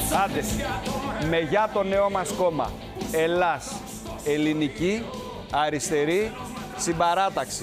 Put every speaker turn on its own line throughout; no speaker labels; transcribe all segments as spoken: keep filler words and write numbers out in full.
Άντε, με για το νέο μας κόμμα. Ελλάς, ελληνική, αριστερή, συμπαράταξη.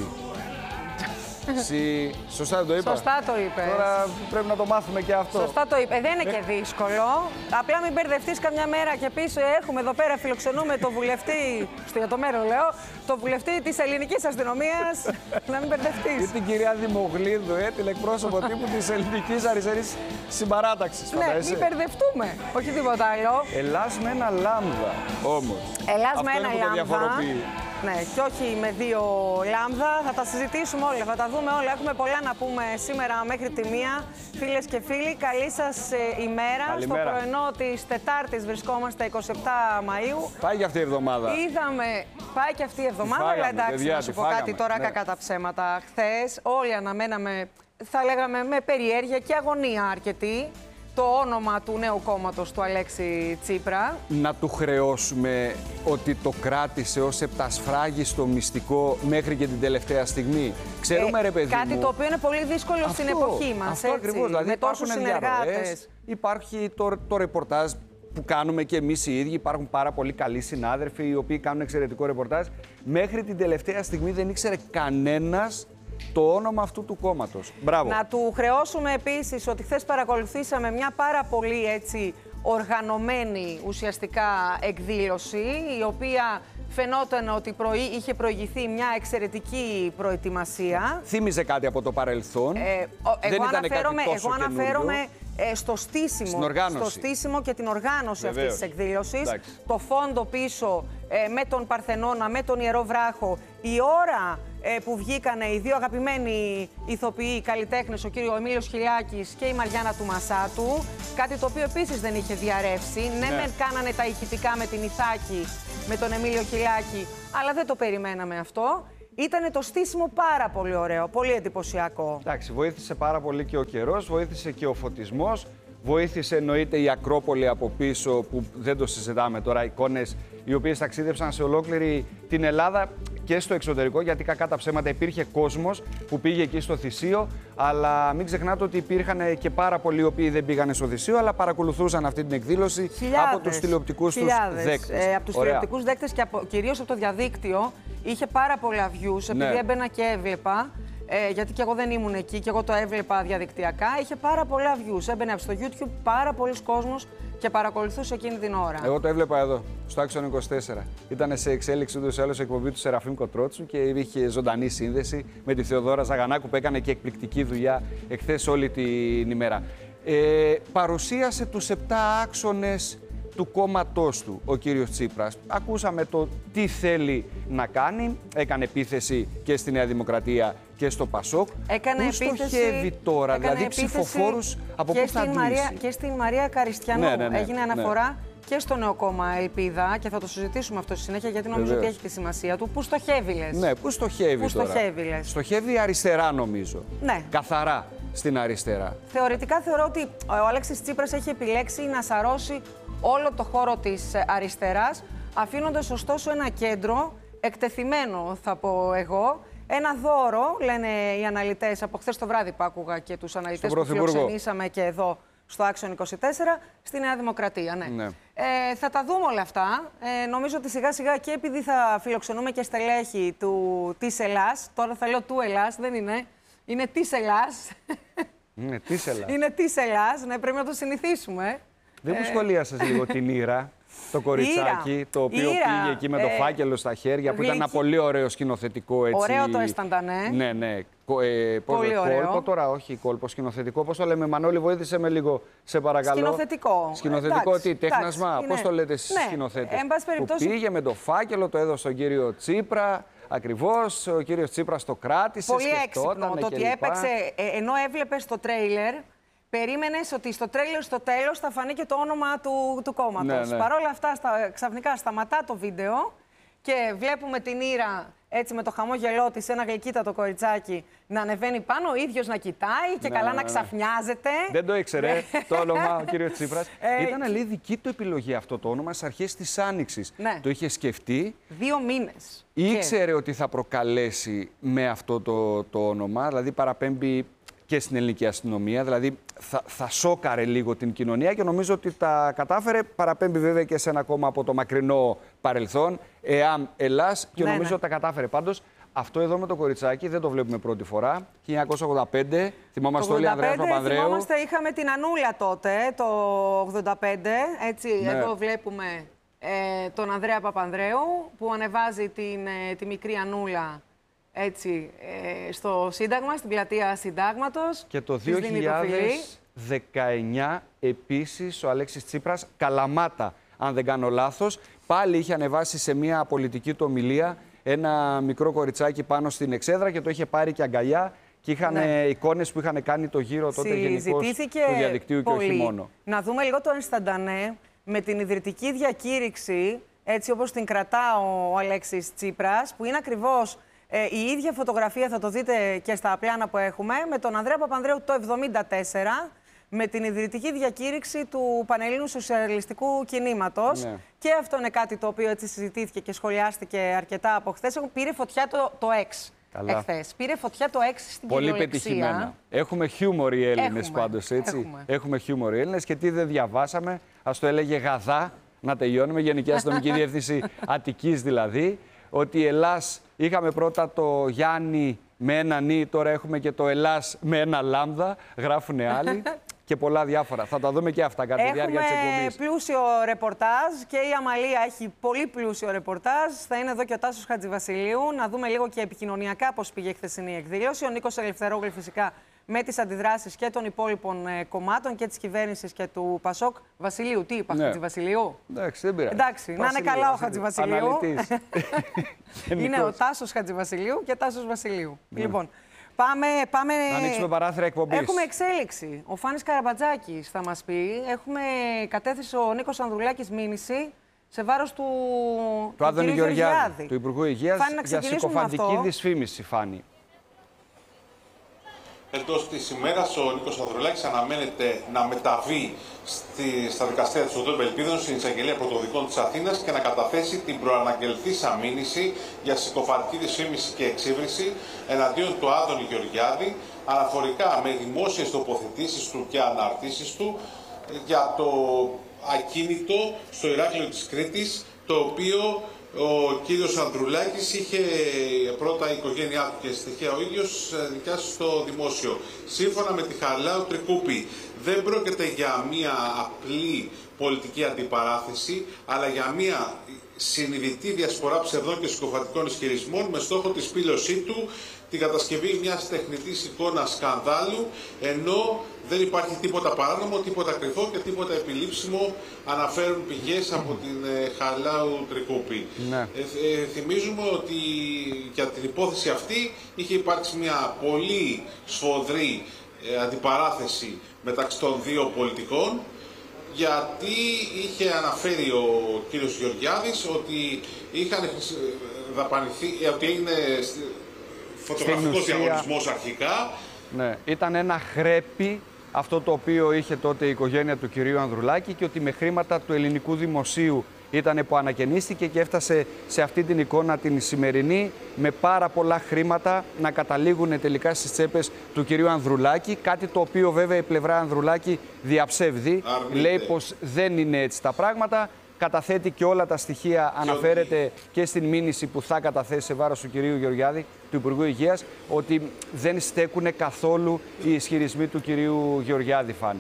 Συ... Σωστά δεν το είπα.
Σωστά το είπε.
Τώρα πρέπει να το μάθουμε και αυτό.
Σωστά το είπε. Δεν είναι και δύσκολο. Απλά μην μπερδευτείς καμιά μέρα και πίσω. Έχουμε εδώ πέρα, φιλοξενούμε το βουλευτή, στο για το μέρο λέω, το βουλευτή της ελληνικής αστυνομίας. Να μην μπερδευτείς.
Ή την κυρία Δημογλίδου, ε, την εκπρόσωπο τύπου της ελληνικής αριστερής συμπαράταξης.
Ναι, μην μπερδευτούμε. Όχι τίποτα άλλο.
Ελλάς με ένα λάμδα όμως.
Ελλάς με
αυτό
ένα
είναι που το
λάμδα.
διαφοροποιεί.
Ναι, και όχι με δύο λάμδα. Θα τα συζητήσουμε όλα, θα τα δούμε όλα. Έχουμε πολλά να πούμε σήμερα μέχρι τη μία. Φίλες και φίλοι, καλή σας ε, ημέρα.
Καλημέρα.
Στο πρωινό της Τετάρτης βρισκόμαστε είκοσι επτά Μαΐου.
Πάει και αυτή η εβδομάδα.
Είδαμε, πάει και αυτή η εβδομάδα,
φάγαμε,
αλλά εντάξει,
παιδιά,
να σου
τη
πω
φάγαμε,
κάτι τώρα,
ναι.
κακά τα ψέματα. Χθες όλοι αναμέναμε, θα λέγαμε με περιέργεια και αγωνία αρκετή, το όνομα του νέου κόμματος του Αλέξη Τσίπρα.
Να του χρεώσουμε ότι το κράτησε ως επτασφράγιστο μυστικό μέχρι και την τελευταία στιγμή. Ξέρουμε, ε, ρε παιδί
κάτι
μου,
το οποίο είναι πολύ δύσκολο αυτό, στην εποχή μας,
αυτό
έτσι,
ακριβώς, δηλαδή
με τόσους συνεργάτες.
Υπάρχει το, το ρεπορτάζ που κάνουμε και εμείς οι ίδιοι. Υπάρχουν πάρα πολύ καλοί συνάδελφοι οι οποίοι κάνουν εξαιρετικό ρεπορτάζ. Μέχρι την τελευταία στιγμή δεν ήξερε κανένας το όνομα αυτού του κόμματος. Μπράβο.
Να του χρεώσουμε επίσης ότι χθες παρακολουθήσαμε μια πάρα πολύ έτσι οργανωμένη ουσιαστικά εκδήλωση, η οποία φαινόταν ότι προή, είχε προηγηθεί μια εξαιρετική προετοιμασία.
Θύμιζε κάτι από το παρελθόν.
Ε, ο,
δεν
εγώ
ήταν
αναφέρομαι,
κάτι τόσο
εγώ αναφέρομαι
καινούριο.
ε, στο στήσιμο,
στο
στήσιμο και την οργάνωση
Βεβαίως.
αυτής της εκδήλωσης.
Εντάξει.
Το φόντο πίσω ε, με τον Παρθενώνα, με τον Ιερό Βράχο. Η ώρα ε, που βγήκανε οι δύο αγαπημένοι ηθοποιοί καλλιτέχνες, ο κύριο Εμίλιος Χιλιάκης και η Μαριάννα του Μασάτου. Κάτι το οποίο επίσης δεν είχε διαρρεύσει. Ναι,
ναι.
μεν κάνανε τα ηχητικά με την Ιθάκη, με τον Εμίλιο Χιλιάκη, αλλά δεν το περιμέναμε αυτό. Ήτανε το στήσιμο πάρα πολύ ωραίο, πολύ εντυπωσιακό.
Εντάξει, βοήθησε πάρα πολύ και ο καιρός, βοήθησε και ο φωτισμός, βοήθησε εννοείται η Ακρόπολη από πίσω που δεν το συζητάμε τώρα, εικόνες οι οποίες ταξίδεψαν σε ολόκληρη την Ελλάδα και στο εξωτερικό, γιατί κακά τα ψέματα υπήρχε κόσμος που πήγε εκεί στο Θησίο, αλλά μην ξεχνάτε ότι υπήρχαν και πάρα πολλοί οι οποίοι δεν πήγανε στο Θησίο, αλλά παρακολουθούσαν αυτή την εκδήλωση
χιλιάδες,
από τους τηλεοπτικούς τους δέκτες.
Ε, από τους τηλεοπτικούς δέκτες και από, κυρίως από το διαδίκτυο. Είχε πάρα πολλά views, επειδή
ναι.
έμπαινα και έβλεπα, ε, γιατί και εγώ δεν ήμουν εκεί και εγώ το έβλεπα διαδικτυακά. Είχε πάρα πολλά views. Έμπαινε στο YouTube πάρα πολλοί κόσμος και παρακολουθούσε εκείνη την ώρα.
Εγώ το έβλεπα εδώ, στο Άξον είκοσι τέσσερα. Ήταν σε εξέλιξη ούτως ή άλλως εκπομπή του Σεραφείμ Κοτρότσου και είχε ζωντανή σύνδεση με τη Θεοδόρα Ζαγανάκου που έκανε και εκπληκτική δουλειά εχθές όλη την ημέρα. Ε, παρουσίασε τους επτά άξονες του κόμματός του ο κύριος Τσίπρας. Ακούσαμε το τι θέλει να κάνει. Έκανε επίθεση και στη Νέα Δημοκρατία και στο Πασόκ.
Έκανε
πού
επίθεση
στοχεύει τώρα,
έκανε
δηλαδή ψηφοφόρους από πού θα αντλήσει.
Μαρία, και στην Μαρία Καριστιανού
ναι, ναι, ναι,
έγινε αναφορά
ναι.
και στο νέο κόμμα Ελπίδα και θα το συζητήσουμε αυτό στη συνέχεια γιατί νομίζω
Βεβαίως.
ότι έχει τη σημασία του. Πού στοχεύει, λες?
Ναι, πού στοχεύει
Πού
τώρα.
στοχεύει, λες?
Στοχεύει αριστερά νομίζω.
Ναι.
Καθαρά στην αριστερά.
Θεωρητικά θεωρώ ότι ο Αλέξης Τσίπρας έχει επιλέξει να σαρώσει όλο το χώρο της αριστεράς, αφήνοντας ωστόσο ένα κέντρο εκτεθειμένο, θα πω εγώ, ένα δώρο, λένε οι αναλυτές, από χθες το βράδυ που άκουγα και τους αναλυτές που φιλοξενήσαμε και εδώ στο Άξον είκοσι τέσσερα, στη Νέα Δημοκρατία. Ναι.
Ναι.
Ε, θα τα δούμε όλα αυτά. Ε, νομίζω ότι σιγά σιγά και επειδή θα φιλοξενούμε και στελέχη του, της Ελλάς, τώρα θα λέω του Ελλάς, δεν είναι, είναι της Ελλάς.
Ναι, της Ελλάς.
Είναι της Ελλάς, ναι, πρέπει να το συνηθίσουμε.
Δεν μου σχολίασες λίγο την Ήρα, το κοριτσάκι,
Ήρα.
το οποίο
Ήρα.
πήγε εκεί με το
ε,
φάκελο στα χέρια, που
γλυκή.
ήταν ένα πολύ ωραίο σκηνοθετικό έτσι.
Ωραίο το αισθαντανέ.
Ναι, ναι. Κο, ε, πώς,
Πολύ ωραίο.
Κόλπο τώρα, όχι κόλπο, σκηνοθετικό. Πώς το λέμε, Μανώλη, βοήθησε με λίγο, σε παρακαλώ.
Σκηνοθετικό.
Σκηνοθετικό,
εντάξει,
τι, τέχνασμα,
εντάξει,
πώς το λέτε εσείς
ναι.
σκηνοθέτες.
Εν πάση περιπτώσει...
Που πήγε με το φάκελο, το έδωσε στον κύριο Τσίπρα. Ακριβώς, ο κύριος Τσίπρας το κράτησε.
Πολύ έξυπνο το ότι έπαιξε, ε, ενώ έβλεπε το τρέιλερ. Περίμενες ότι στο τρέιλερ στο τέλος θα φανεί και το όνομα του, του κόμματος.
Ναι, ναι.
Παρ' όλα αυτά, στα, ξαφνικά σταματά το βίντεο και βλέπουμε την Ήρα έτσι με το χαμόγελό της, ένα γλυκύτατο κοριτσάκι να ανεβαίνει πάνω, ο ίδιος να κοιτάει και
ναι,
καλά
ναι,
να
ναι.
ξαφνιάζεται.
Δεν το ήξερε το όνομα ο κύριος Τσίπρας.
Ε,
Ήταν λέει δική του επιλογή αυτό το όνομα στις αρχές της Άνοιξης.
Ναι.
Το είχε σκεφτεί.
Δύο μήνες.
Ήξερε και... ότι θα προκαλέσει με αυτό το, το όνομα, δηλαδή παραπέμπει και στην ελληνική αστυνομία. Δηλαδή θα, θα σόκαρε λίγο την κοινωνία και νομίζω ότι τα κατάφερε. Παραπέμπει βέβαια και σε ένα κόμμα από το μακρινό παρελθόν, ΕΑΜ Ελλάς, και
ναι,
νομίζω
ναι.
ότι τα κατάφερε. Πάντως, αυτό εδώ με το κοριτσάκι δεν το βλέπουμε πρώτη φορά. χίλια εννιακόσια ογδόντα πέντε, θυμόμαστε όλοι, Ανδρέας Παπανδρέου.
Θυμόμαστε, είχαμε την Ανούλα τότε, το ογδόντα πέντε. Έτσι,
ναι.
Εδώ βλέπουμε ε, τον Ανδρέα Παπανδρέου που ανεβάζει την, ε, τη μικρή Ανούλα έτσι, ε, στο Σύνταγμα, στην πλατεία Συντάγματος.
Και το δύο χιλιάδες δεκαεννιά επίσης ο Αλέξης Τσίπρας, Καλαμάτα, αν δεν κάνω λάθος, πάλι είχε ανεβάσει σε μια πολιτική του ομιλία ένα μικρό κοριτσάκι πάνω στην εξέδρα και το είχε πάρει και αγκαλιά και είχαν ναι. εικόνες που είχαν κάνει το γύρο τότε γενικώς του διαδικτύου
πολύ.
Και όχι μόνο.
Να δούμε λίγο το ενσταντανέ με την ιδρυτική διακήρυξη, έτσι όπως την κρατά ο Αλέξης Τσίπρας, που είναι ακριβώς ε, η ίδια φωτογραφία, θα το δείτε και στα πλάνα που έχουμε, με τον Ανδρέα Παπανδρέου το εβδομήντα τέσσερα, με την ιδρυτική διακήρυξη του Πανελλήνιου Σοσιαλιστικού Κινήματος. Ναι. Και αυτό είναι κάτι το οποίο έτσι συζητήθηκε και σχολιάστηκε αρκετά από χθες. Πήρε φωτιά το, το X εχθές. Πήρε φωτιά το X στην
Πολύ
κυριολεξία.
πετυχημένα. Έχουμε χιούμορ οι Έλληνες
έχουμε,
πάντως, έτσι.
Έχουμε.
έχουμε χιούμορ οι Έλληνες και τι δεν διαβάσαμε. Ας το έλεγε Γαδά, να τελειώνουμε, Γενική Αστυνομική Διεύθυνση Αττικής δηλαδή, ότι η Ελλάς είχαμε πρώτα το Γιάννη με ένα νι, τώρα έχουμε και το Ελλάς με ένα λάμδα, γράφουνε άλλοι. Και πολλά διάφορα. Θα τα δούμε και αυτά κατά τη διάρκεια της εκπομπής.
Έχουμε πλούσιο ρεπορτάζ και η Αμαλία έχει πολύ πλούσιο ρεπορτάζ. Θα είναι εδώ και ο Τάσος Χατζηβασιλείου. Να δούμε λίγο και επικοινωνιακά πώς πήγε η χθεσινή εκδήλωση. Ο Νίκος Ελευθερόγλου φυσικά με τις αντιδράσεις και των υπόλοιπων ε, κομμάτων και της κυβέρνησης και του Πασόκ. Βασιλείου, τι είπα, ναι. Χατζηβασιλείου.
Εντάξει, δεν πειράζει.
Εντάξει, Βασιλείου, να είναι καλά ο Χατζηβασιλείου. Είναι ο Τάσος Χατζηβασιλείου και Τάσος Βασιλείου. Ναι. Λοιπόν. Πάμε, πάμε...
Να ανοίξουμε παράθυρα εκπομπής.
Έχουμε εξέλιξη. Ο Φάνης Καραμπατζάκης θα μας πει. Έχουμε κατέθεσε ο Νίκος Ανδρουλάκης μήνυση σε βάρος του,
του, του Άδωνη Γεωργιάδη, του Υπουργού Υγείας, για συκοφαντική δυσφήμιση, Φάνη.
Εντός της ημέρας, ο Νίκος Ανδρουλάκης αναμένεται να μεταβεί στη, στα δικαστήρια της Οδού Ελπίδων στην εισαγγελία πρωτοδικών της Αθήνας και να καταθέσει την προαναγγελθήσα μήνυση για συκοφαντική δυσφήμιση και εξύβριση εναντίον του Άδωνη Γεωργιάδη, αναφορικά με δημόσιες τοποθετήσεις του και αναρτήσεις του για το ακίνητο στο Ηράκλειο της Κρήτης, το οποίο ο κύριος Ανδρουλάκης είχε πρώτα η οικογένειά του και στοιχεία ο ίδιος νοικιάσει στο δημόσιο. Σύμφωνα με τη Χαριλάου Τρικούπη, δεν πρόκειται για μία απλή πολιτική αντιπαράθεση, αλλά για μία συνειδητή διασπορά ψευδών και συκοφαντικών ισχυρισμών με στόχο τη σπήλωσή του, την κατασκευή μιας τεχνητής εικόνας σκανδάλου, ενώ δεν υπάρχει τίποτα παράνομο, τίποτα κρυφό και τίποτα επιλήψιμο, αναφέρουν πηγές από την ε, Χαριλάου Τρικούπη. Ναι. Ε, ε, θυμίζουμε ότι για την υπόθεση αυτή είχε υπάρξει μια πολύ σφοδρή ε, αντιπαράθεση μεταξύ των δύο πολιτικών, γιατί είχε αναφέρει ο κύριος Γεωργιάδης ότι είχαν δαπανηθεί, ότι έγινε φωτογραφικός διαγωνισμός αρχικά.
Ναι, ήταν ένα χρέπι αυτό το οποίο είχε τότε η οικογένεια του κυρίου Ανδρουλάκη και ότι με χρήματα του ελληνικού δημοσίου ήταν που ανακαινίστηκε και έφτασε σε αυτή την εικόνα την σημερινή με πάρα πολλά χρήματα να καταλήγουν τελικά στις τσέπες του κυρίου Ανδρουλάκη, κάτι το οποίο βέβαια η πλευρά Ανδρουλάκη διαψεύδει, Αρνείται. Λέει πως δεν είναι έτσι τα πράγματα. Καταθέτει και όλα τα στοιχεία, και αναφέρεται ότι... και στην μήνυση που θα καταθέσει σε βάρος του κυρίου Γεωργιάδη, του Υπουργού Υγείας, ότι δεν στέκουν καθόλου οι ισχυρισμοί του κυρίου Γεωργιάδη, Φάνη.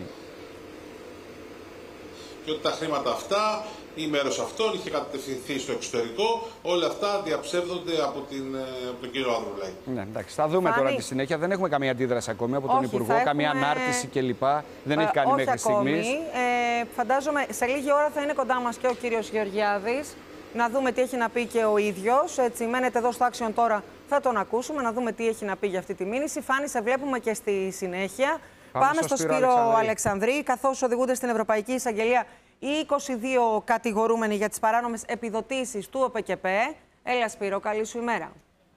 Και ότι τα χρήματα αυτά ή μέρος αυτών είχε κατευθυνθεί στο εξωτερικό, όλα αυτά διαψεύδονται από, την, από τον κύριο Ανδρουλάκη.
Ναι, εντάξει, θα δούμε Φάνη. Τώρα τη συνέχεια. Δεν έχουμε καμία αντίδραση ακόμη από τον
Όχι,
Υπουργό,
έχουμε...
καμία ανάρτηση κλπ. Δεν
ε,
έχει κάνει
όχι
μέχρι στιγμής.
Ε, φαντάζομαι σε λίγη ώρα θα είναι κοντά μας και ο κύριος Γεωργιάδης. Να δούμε τι έχει να πει και ο ίδιος. Έτσι, μένετε εδώ στο Action τώρα, θα τον ακούσουμε, να δούμε τι έχει να πει για αυτή τη μήνυση. Φάνη, σε βλέπουμε και στη συνέχεια. Πάμε, Πάμε στο, στο Σπύρο Αλεξανδρή. Αλεξανδρή, καθώς οδηγούνται στην Ευρωπαϊκή Εισαγγελία οι είκοσι δύο κατηγορούμενοι για τις παράνομες επιδοτήσεις του ΟΠΕΚΕΠΕ. Έλα Σπύρο, καλή σου ημέρα.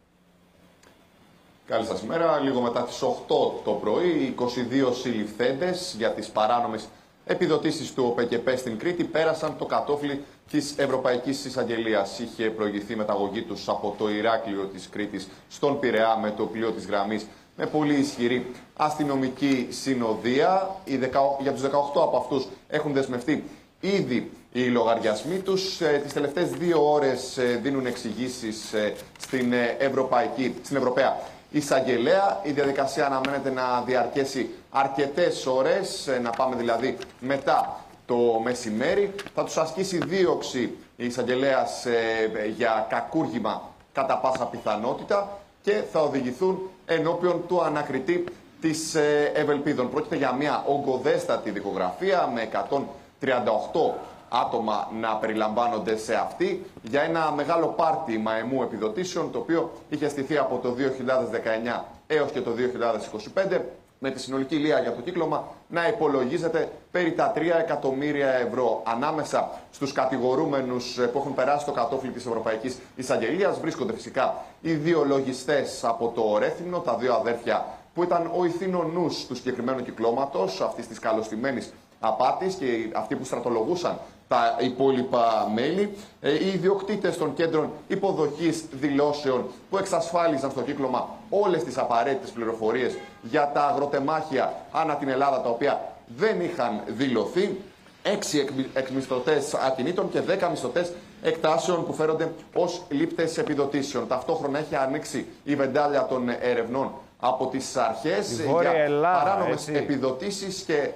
Καλή σας ημέρα. Λίγο μετά τις οκτώ το πρωί, οι είκοσι δύο συλληφθέντες για τις παράνομες επιδοτήσεις του ΟΠΕΚΕΠΕ στην Κρήτη πέρασαν το κατόφλι της Ευρωπαϊκής Εισαγγελίας. Είχε προηγηθεί μεταγωγή τους από το Ηράκλειο της Κρήτης στον Πειραιά με το πλοίο της γραμμής με πολύ ισχυρή αστυνομική συνοδεία. Για τους δεκαοκτώ από αυτούς έχουν δεσμευτεί ήδη οι λογαριασμοί τους. Τις τελευταίες δύο ώρες δίνουν εξηγήσεις στην Ευρωπαϊκή, στην Ευρωπαία Εισαγγελέα. Η διαδικασία αναμένεται να διαρκέσει αρκετές ώρες, να πάμε δηλαδή μετά το μεσημέρι. Θα τους ασκήσει δίωξη η εισαγγελέας για κακούργημα κατά πάσα πιθανότητα και θα οδηγηθούν ενώπιον του ανακριτή της Ευελπίδων. Πρόκειται για μια ογκοδέστατη δικογραφία με εκατόν τριάντα οκτώ άτομα να περιλαμβάνονται σε αυτή, για ένα μεγάλο πάρτι μαεμού επιδοτήσεων, το οποίο είχε στηθεί από το δύο χιλιάδες δεκαεννιά έως και το δύο χιλιάδες είκοσι πέντε, με τη συνολική λία για το κύκλωμα να υπολογίζεται περί τα τρία εκατομμύρια ευρώ. Ανάμεσα στους κατηγορούμενους που έχουν περάσει το κατόφλι της Ευρωπαϊκής Εισαγγελίας βρίσκονται φυσικά οι δύο λογιστές από το Ρέθυμνο, τα δύο αδέρφια που ήταν ο ηθήνων νους του συγκεκριμένου κυκλώματος, αυτής της καλωστημένης απάτης, και αυτοί που στρατολογούσαν τα υπόλοιπα μέλη, οι ιδιοκτήτες των κέντρων υποδοχής δηλώσεων που εξασφάλιζαν στο κύκλωμα όλες τις απαραίτητες πληροφορίες για τα αγροτεμάχια ανά την Ελλάδα, τα οποία δεν είχαν δηλωθεί, έξι εκμισθωτές ακινήτων και δέκα μισθωτές εκτάσεων που φέρονται ως λήπτες επιδοτήσεων. Ταυτόχρονα έχει ανοίξει η βεντάλια των ερευνών από τις αρχές για
Ελλάδα,
παράνομες
έτσι.
επιδοτήσεις και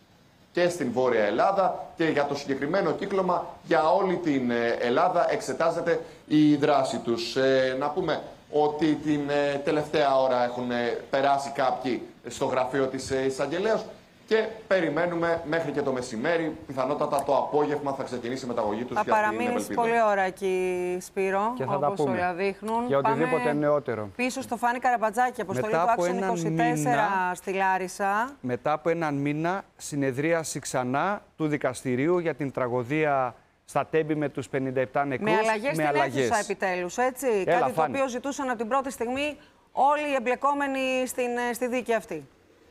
και στην Βόρεια Ελλάδα, και για το συγκεκριμένο κύκλωμα για όλη την Ελλάδα εξετάζεται η δράση τους. Ε, να πούμε ότι την ε, τελευταία ώρα έχουν ε, περάσει κάποιοι στο γραφείο της ε, εισαγγελέως και περιμένουμε μέχρι και το μεσημέρι. Πιθανότατα το απόγευμα θα ξεκινήσει η μεταγωγή τους.
Θα παραμείνεις πολλή ώρα εκεί, Σπύρο,
και θα
όπως
τα πούμε
όλα δείχνουν.
για οτιδήποτε
Πάμε
νεότερο.
πίσω στο Φάνη Καραμπατζάκη, αποστολή του Άξονα είκοσι τέσσερα μήνα, στη Λάρισα.
Μετά από έναν μήνα συνεδρίαση ξανά του δικαστηρίου για την τραγωδία στα Τέμπη με τους πενήντα επτά νεκρούς.
Με αλλαγές στην αίθουσα επιτέλους, έτσι.
Έλα,
Κάτι
Φάνη.
το οποίο ζητούσαν από την πρώτη στιγμή όλοι οι εμπλεκόμενοι στην, στη δίκη αυτή.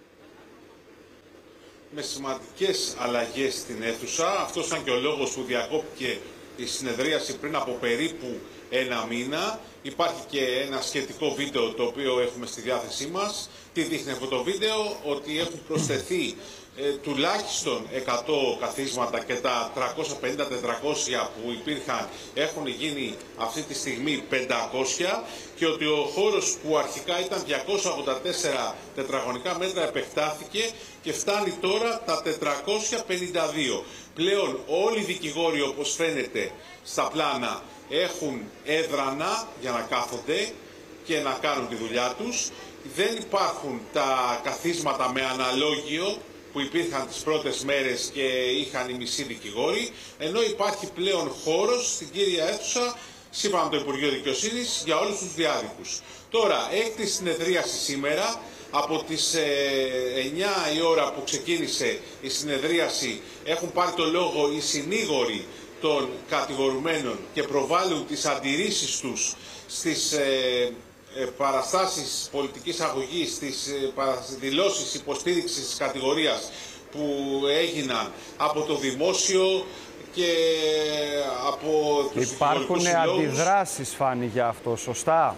Με σημαντικές αλλαγές στην αίθουσα. Αυτός ήταν και ο λόγος που διακόπηκε η συνεδρίαση πριν από περίπου ένα μήνα. Υπάρχει και ένα σχετικό βίντεο το οποίο έχουμε στη διάθεσή μας. Τι δείχνει αυτό το βίντεο? Ότι έχουν προσθεθεί ε, τουλάχιστον εκατό καθίσματα και τα τριακόσια πενήντα με τετρακόσια που υπήρχαν έχουν γίνει αυτή τη στιγμή πεντακόσια, και ότι ο χώρος που αρχικά ήταν διακόσια ογδόντα τέσσερα τετραγωνικά μέτρα επεκτάθηκε και φτάνει τώρα τα τετρακόσια πενήντα δύο. Πλέον όλοι οι δικηγόροι, όπως φαίνεται στα πλάνα, έχουν έδρανα για να κάθονται και να κάνουν τη δουλειά τους. Δεν υπάρχουν τα καθίσματα με αναλόγιο που υπήρχαν τις πρώτες μέρες και είχαν οι μισοί δικηγόροι, ενώ υπάρχει πλέον χώρος στην κύρια αίθουσα, σύμφωνα με το Υπουργείο Δικαιοσύνης, για όλους τους διάδικους. Τώρα, έκτη συνεδρίαση σήμερα, από τις ε, εννιά η ώρα που ξεκίνησε η συνεδρίαση, έχουν πάρει το λόγο οι συνήγοροι των κατηγορουμένων και προβάλλουν τις αντιρρήσεις τους στις ε, ε, παραστάσεις πολιτικής αγωγής, στις ε, δηλώσεις υποστήριξης της κατηγορίας που έγιναν από το δημόσιο και από τους
Υπάρχουν
συλλόγους.
αντιδράσεις, Φάνη, για αυτό, σωστά?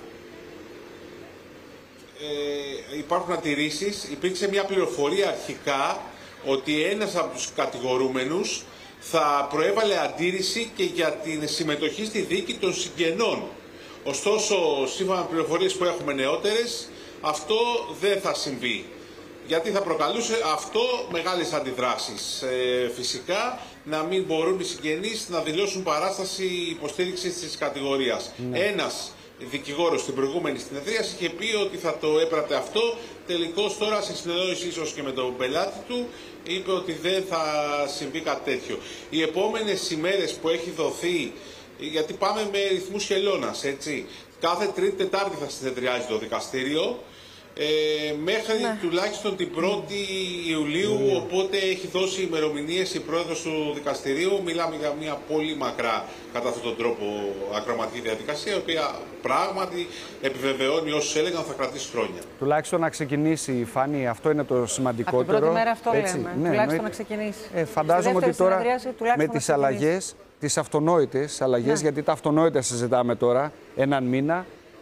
Ε, υπάρχουν αντιρρήσεις. Υπήρξε μια πληροφορία αρχικά ότι ένας από τους κατηγορούμενους θα προέβαλε αντίρρηση και για την συμμετοχή στη δίκη των συγγενών. Ωστόσο, σύμφωνα με πληροφορίες που έχουμε νεότερες, αυτό δεν θα συμβεί. Γιατί θα προκαλούσε αυτό μεγάλες αντιδράσεις. Ε, φυσικά, να μην μπορούν οι συγγενείς να δηλώσουν παράσταση υποστήριξης της κατηγορίας. Ναι. Ένας δικηγόρος στην προηγούμενη συνεδρίαση είχε πει ότι θα το έπρατε αυτό. Τελικώς τώρα, σε συνεννόηση ίσως και με τον πελάτη του, είπε ότι δεν θα συμβεί κάτι τέτοιο. Οι επόμενες ημέρες που έχει δοθεί, γιατί πάμε με ρυθμούς χελώνας, έτσι, κάθε Τρίτη Τετάρτη θα συνεδριάζει το δικαστήριο, ε, μέχρι ναι. τουλάχιστον την πρώτη Ιουλίου, mm. οπότε έχει δώσει ημερομηνίες η πρόεδρος του δικαστηρίου. Μιλάμε για μια πολύ μακρά, κατά αυτόν τον τρόπο, ακροματική διαδικασία, η οποία πράγματι επιβεβαιώνει όσους έλεγαν θα κρατήσει χρόνια.
Τουλάχιστον να ξεκινήσει η Φάνη, αυτό είναι το σημαντικότερο.
Από την πρώτη μέρα αυτό
έτσι,
λέμε,
ναι,
τουλάχιστον
ναι,
να ξεκινήσει.
Ε, φαντάζομαι ότι τώρα με τις αλλαγές, τις αυτονόητες αλλαγές, ναι. γιατί τα αυτονόητα συζητάμε τώρα, έναν μήνα,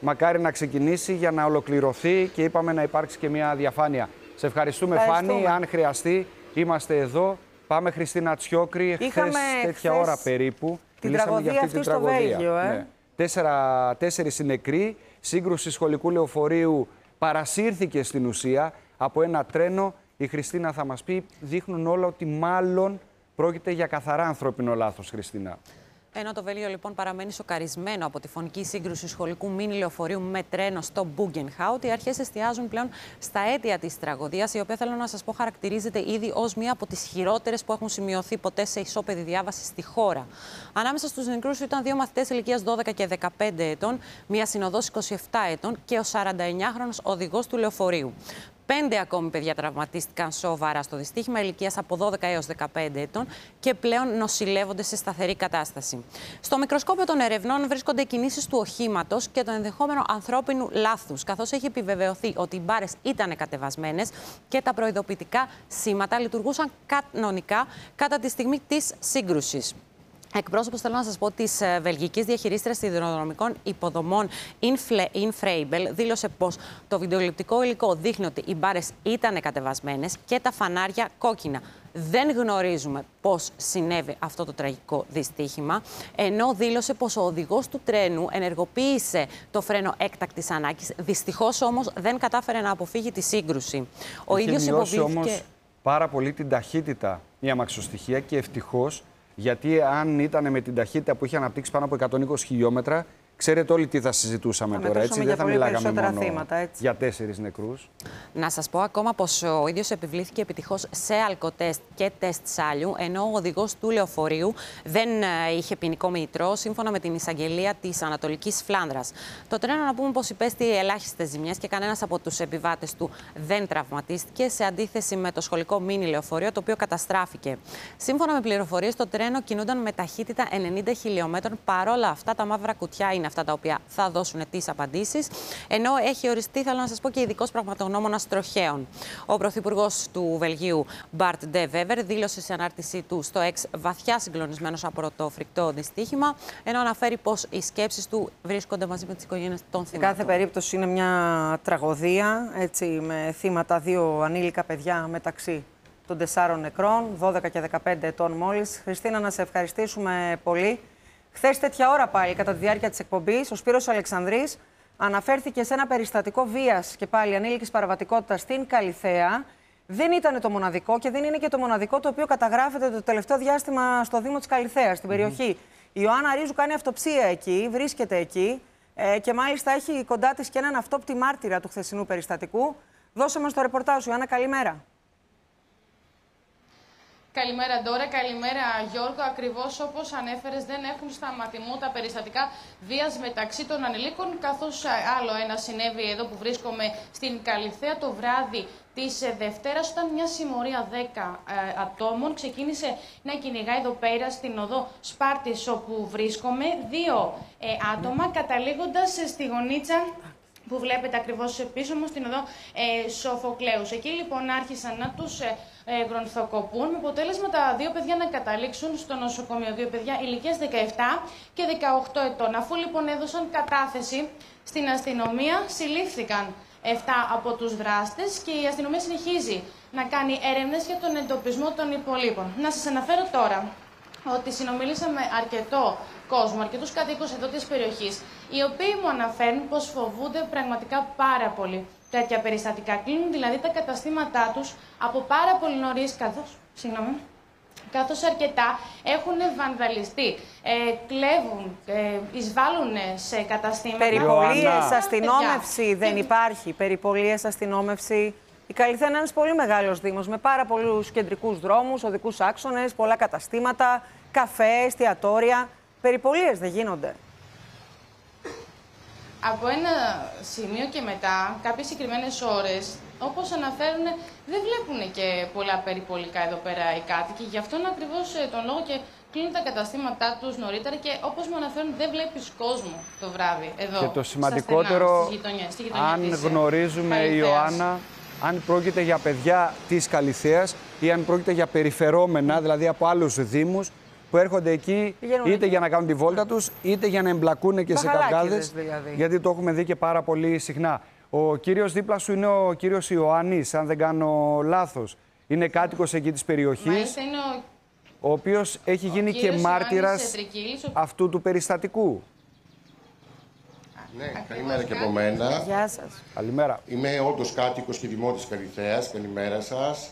μακάρι να ξεκινήσει για να ολοκληρωθεί και είπαμε να υπάρξει και μια διαφάνεια. Σε ευχαριστούμε,
ευχαριστούμε.
Φάνη. Αν χρειαστεί, είμαστε εδώ. Πάμε Χριστίνα Τσιόκρη. Εχθές τέτοια ώρα περίπου.
Την
μιλήσαμε
τραγωδία
για αυτή
αυτή
την
στο
τραγωδία.
Βέλγιο, ε.
Ναι. Τέσσερα, τέσσερις είναι νεκροί. Σύγκρουση σχολικού λεωφορείου παρασύρθηκε στην ουσία από ένα τρένο. Η Χριστίνα θα μας πει, δείχνουν όλα ότι μάλλον πρόκειται για καθαρά ανθρώπινο λάθος, Χριστίνα.
Ενώ το Βέλγιο λοιπόν παραμένει σοκαρισμένο από τη φωνική σύγκρουση σχολικού μίνι λεωφορείου με τρένο στο Μπούγκενχάουτ, οι αρχές εστιάζουν πλέον στα αίτια της τραγωδίας, η οποία θέλω να σας πω χαρακτηρίζεται ήδη ως μία από τις χειρότερες που έχουν σημειωθεί ποτέ σε ισόπεδη διάβαση στη χώρα. Ανάμεσα στους νεκρούς ήταν δύο μαθητές ηλικίας δώδεκα και δεκαπέντε ετών, μία συνοδός είκοσι επτά ετών και ο σαρανταεννιάχρονος οδηγός του λεωφορείου. Πέντε ακόμη παιδιά τραυματίστηκαν σοβαρά στο δυστύχημα, ηλικίας από δώδεκα έως δεκαπέντε ετών και πλέον νοσηλεύονται σε σταθερή κατάσταση. Στο μικροσκόπιο των ερευνών βρίσκονται κινήσεις του οχήματος και το ενδεχόμενο ανθρώπινου λάθους, καθώς έχει επιβεβαιωθεί ότι οι μπάρες ήταν κατεβασμένες και τα προειδοποιητικά σήματα λειτουργούσαν κανονικά κατά τη στιγμή της σύγκρουσης. Εκπρόσωπος, θέλω να σας πω, της βελγικής διαχειρίστριας σιδηροδρομικών υποδομών Infrabel δήλωσε πως το βιντεοληπτικό υλικό δείχνει ότι οι μπάρες ήταν κατεβασμένες και τα φανάρια κόκκινα. Δεν γνωρίζουμε πώς συνέβη αυτό το τραγικό δυστύχημα, ενώ δήλωσε πως ο οδηγός του τρένου ενεργοποίησε το φρένο έκτακτης ανάγκης. Δυστυχώς όμως δεν κατάφερε να αποφύγει τη σύγκρουση. Ο
Είχε
ίδιος
μειώσει
υποβήθηκε
όμως πάρα πολύ την ταχύτητα η αμαξοστοιχεία και ευτυχώς. Γιατί αν ήταν με την ταχύτητα που είχε αναπτύξει πάνω από εκατόν είκοσι χιλιόμετρα, ξέρετε όλοι τι θα συζητούσαμε
θα
τώρα, έτσι. Δεν θα μιλάγαμε μόνο
θύματα, έτσι.
για τέσσερις νεκρούς.
Να σας πω ακόμα πως ο ίδιος επιβλήθηκε επιτυχώς σε αλκοτέστ και τεστ σάλιου, ενώ ο οδηγός του λεωφορείου δεν είχε ποινικό μητρό, σύμφωνα με την εισαγγελία της Ανατολικής Φλάνδρας. Το τρένο, να πούμε πως υπέστη ελάχιστες ζημιές και κανένας από τους επιβάτες του δεν τραυματίστηκε, σε αντίθεση με το σχολικό μίνι λεωφορείο, το οποίο καταστράφηκε. Σύμφωνα με πληροφορίες, το τρένο κινούνταν με ταχύτητα ενενήντα χιλιόμετρων. Παρόλα αυτά, τα μαύρα κουτιά είναι αυτά τα οποία θα δώσουν τις απαντήσεις, ενώ έχει οριστεί, θέλω να σας πω, και ειδικός πραγματογνώμονας τροχαίων. Ο Πρωθυπουργός του Βελγίου, Μπαρτ Ντε Βέβερ, δήλωσε σε ανάρτησή του στο X βαθιά συγκλονισμένος από το φρικτό δυστύχημα, ενώ αναφέρει πως οι σκέψεις του βρίσκονται μαζί με τις οικογένειες των θυμάτων.
Σε κάθε περίπτωση είναι μια τραγωδία, έτσι, με θύματα δύο ανήλικα παιδιά μεταξύ των τεσσάρων νεκρών, δώδεκα και δεκαπέντε ετών μόλις. Χριστίνα, να σε ευχαριστήσουμε πολύ. Χθες τέτοια ώρα πάλι, κατά τη διάρκεια της εκπομπής, ο Σπύρος Αλεξανδρής αναφέρθηκε σε ένα περιστατικό βίας και πάλι ανήλικης παραβατικότητας στην Καλιθέα. Δεν ήταν το μοναδικό και δεν είναι και το μοναδικό το οποίο καταγράφεται το τελευταίο διάστημα στο Δήμο της Καλιθέας, στην περιοχή. Mm-hmm. Η Ιωάννα Ρίζου κάνει αυτοψία εκεί, βρίσκεται εκεί ε, και μάλιστα έχει κοντά της και έναν αυτόπτη μάρτυρα του χθεσινού περιστατικού. Δώσε μας το ρεπορτάζ σου, Ιωάννα, καλημέρα.
Καλημέρα, Ντόρα. Καλημέρα, Γιώργο. Ακριβώς όπως ανέφερες, δεν έχουν σταματημού τα περιστατικά βίας μεταξύ των ανηλίκων, καθώς άλλο ένα συνέβη εδώ που βρίσκομαι στην Καλιθέα το βράδυ της Δευτέρας, όταν μια συμμορία δέκα ε, ατόμων ξεκίνησε να κυνηγάει εδώ πέρα στην οδό Σπάρτης, όπου βρίσκομαι, δύο ε, άτομα, καταλήγοντας στη γωνίτσα που βλέπετε ακριβώς πίσω μου, στην οδό ε, Σοφοκλέους. Εκεί λοιπόν άρχισαν να τους ε, ε, γρονθοκοπούν, με αποτέλεσμα τα δύο παιδιά να καταλήξουν στο νοσοκομείο. Δύο παιδιά ηλικίας δεκαεπτά και δεκαοκτώ ετών. Αφού λοιπόν έδωσαν κατάθεση στην αστυνομία, συλλήφθηκαν επτά από τους δράστες και η αστυνομία συνεχίζει να κάνει έρευνες για τον εντοπισμό των υπολείπων. Να σας αναφέρω τώρα ότι συνομιλήσαμε αρκετό κόσμο, αρκετούς κατοίκους εδώ της περιοχής, οι οποίοι μου αναφέρουν πως φοβούνται πραγματικά πάρα πολύ τέτοια περιστατικά. Κλείνουν δηλαδή τα καταστήματά τους από πάρα πολύ νωρίς, καθώς, συγγνώμη, καθώς αρκετά έχουν βανδαλιστεί, ε, κλέβουν, ε, εισβάλλουν σε καταστήματα.
Περιπολίες, αστυνόμευση δεν υπάρχει, περιπολίες, αστυνόμευση. Η Καλιθέα είναι ένας πολύ μεγάλος δήμος με πάρα πολλούς κεντρικούς δρόμους, οδικούς άξονες, πολλά καταστήματα, καφέ, εστιατόρια. Περιπολίες δεν γίνονται.
Από ένα σημείο και μετά, κάποιες συγκεκριμένες ώρες, όπως αναφέρουν, δεν βλέπουν και πολλά περιπολικά εδώ πέρα οι κάτοικοι. Γι' αυτόν ακριβώς τον λόγο και κλείνουν τα καταστήματά τους νωρίτερα και όπως μου αναφέρουν, δεν βλέπεις κόσμο το βράδυ εδώ.
Και το σημαντικότερο,
στενά, στις γειτονιές, στη γειτονιά
αν
της
γνωρίζουμε,
Καλιθέας,
Ιωάννα, αν πρόκειται για παιδιά της Καλιθέας ή αν πρόκειται για περιφερόμενα, δηλαδή από άλλους δήμους, που έρχονται εκεί
Πηγαίνουν
είτε
εκεί.
για να κάνουν τη βόλτα τους, είτε για να εμπλακούν και σε καυγάδες.
Δηλαδή.
Γιατί το έχουμε δει και πάρα πολύ συχνά. Ο κύριος δίπλα σου είναι ο κύριος Ιωάννης, αν δεν κάνω λάθος. Είναι κάτοικος εκεί της περιοχής.
Μάλιστα, είναι ο...
ο οποίος έχει γίνει και μάρτυρας αυτού του περιστατικού.
Ναι, καλημέρα και από μένα.
Γεια σας.
Καλημέρα.
Είμαι όντως κάτοικος και δημότης Καλιθέας. Καλημέρα σας.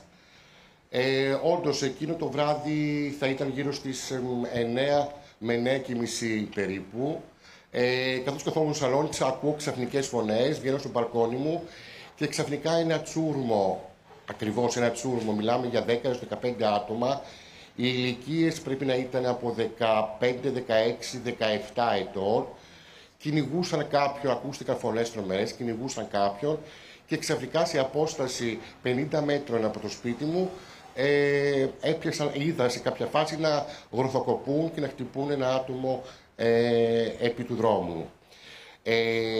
Ε, όντως, εκείνο το βράδυ θα ήταν γύρω στις εννέα με εννέα και μισή περίπου. Ε, καθώς καθόμουν στο σαλόνι, ακούω ξαφνικές φωνές, βγαίνω στο μπαλκόνι μου και ξαφνικά ένα τσούρμο, ακριβώς ένα τσούρμο, μιλάμε για δέκα έως δεκαπέντε άτομα. Οι ηλικίες πρέπει να ήταν από δεκαπέντε, δεκαέξι, δεκαεπτά ετών. Κυνηγούσαν κάποιον, ακούστηκαν φωνές τρομερές, κυνηγούσαν κάποιον και ξαφνικά σε απόσταση πενήντα μέτρων από το σπίτι μου ε, έπιασαν, είδα σε κάποια φάση να γροθοκοπούν και να χτυπούν ένα άτομο ε, επί του δρόμου. Ε,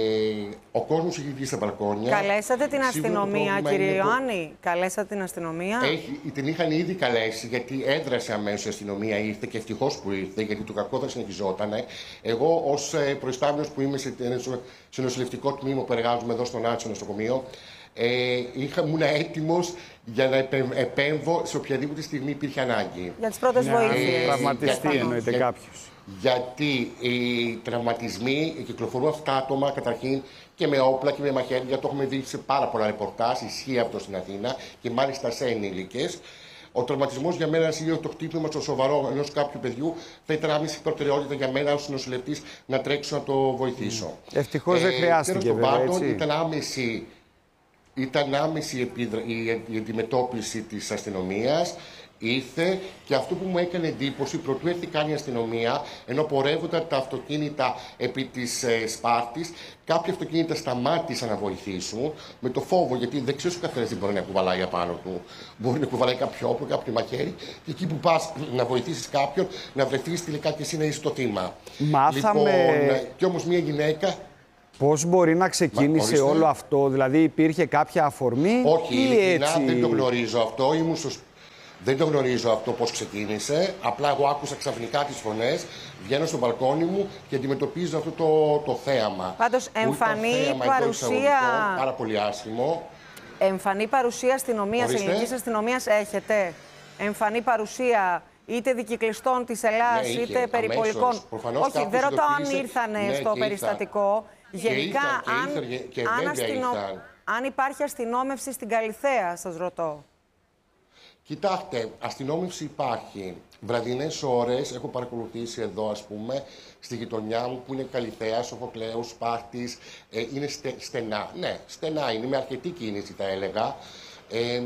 ο κόσμος έχει βγει στα μπαλκόνια.
Καλέσατε την αστυνομία, κύριε
είναι...
Ιωάννη. Καλέσατε την αστυνομία.
Έχει, την είχαν ήδη καλέσει, γιατί έδρασε αμέσως η αστυνομία, ήρθε και ευτυχώς που ήρθε, γιατί το κακό δεν συνεχιζόταν. Εγώ, ως ε, προϊστάμενος που είμαι σε, σε νοσηλευτικό τμήμα που εργάζομαι εδώ στον Άξιο νοσοκομείο, ε, είχα, ήμουν έτοιμος για να επέμβω σε οποιαδήποτε στιγμή υπήρχε ανάγκη.
Για τις πρώτες
Να
βοήθειες.
τραυματιστεί εννοείται κάποιος.
Γιατί οι τραυματισμοί κυκλοφορούν αυτά τα άτομα καταρχήν και με όπλα και με μαχαίρια. Το έχουμε δει σε πάρα πολλά ρεπορτάζ. Ισχύει αυτό στην Αθήνα και μάλιστα σε ενήλικες. Ο τραυματισμός για μένα είναι το χτύπημα στο σοβαρό ενός κάποιου παιδιού. Θα ήταν άμεση προτεραιότητα για μένα ως νοσηλευτής να τρέξω να το βοηθήσω.
Ευτυχώς ε, δεν χρειάστηκε βέβαια,
πάντων,
έτσι.
Ήταν άμεση, ήταν άμεση η, επιδρα... η αντιμετώπιση της αστυνομίας. Ήρθε και αυτό που μου έκανε εντύπωση, πρωτού έρθει καν η αστυνομία, ενώ πορεύονταν τα αυτοκίνητα επί της ε, Σπάρτης, κάποια αυτοκίνητα σταμάτησαν να βοηθήσουν με το φόβο, γιατί δεν ξέρει ο καθένας τι μπορεί να κουβαλάει απάνω του. Μπορεί να κουβαλάει κάποιο όπλο, κάποιο μαχαίρι, και εκεί που πας να βοηθήσεις κάποιον, να βρεθείς τελικά και εσύ να είσαι το θύμα.
Μάθαμε.
Λοιπόν, και όμως μια γυναίκα.
Πώς μπορεί να ξεκίνησε
Μα,
όλο αυτό, δηλαδή υπήρχε κάποια αφορμή?
Όχι,
ή
ειλικρινά
έτσι...
δεν το γνωρίζω αυτό. Ήμουν στο... Δεν το γνωρίζω αυτό πώς ξεκίνησε. Απλά εγώ άκουσα ξαφνικά τις φωνές, βγαίνω στο μπαλκόνι μου και αντιμετωπίζω αυτό το, το θέαμα.
Πάντως, εμφανή παρουσία.
Πάρα πολύ άσχημο.
Εμφανή παρουσία αστυνομίας, ελληνικής αστυνομίας έχετε? Εμφανή παρουσία είτε δικυκλιστών της Ελλάδας,
ναι,
είτε περιπολικών? Όχι, δεν ρωτάω αν ήρθανε ναι, στο περιστατικό.
Ήρθαν.
Γενικά,
Και
αν,
ήρθαν, και
αν,
αστυνο...
αν υπάρχει αστυνόμευση στην Καλιθέα, σας ρωτώ.
Κοιτάξτε, αστυνόμευση υπάρχει. Βραδινές ώρες έχω παρακολουθήσει εδώ, ας πούμε, στη γειτονιά μου που είναι Καλιθέα, Σοφοκλέους, Σπάρτης. Ε, είναι στε, στενά. Ναι, στενά είναι, με αρκετή κίνηση θα έλεγα. Ε,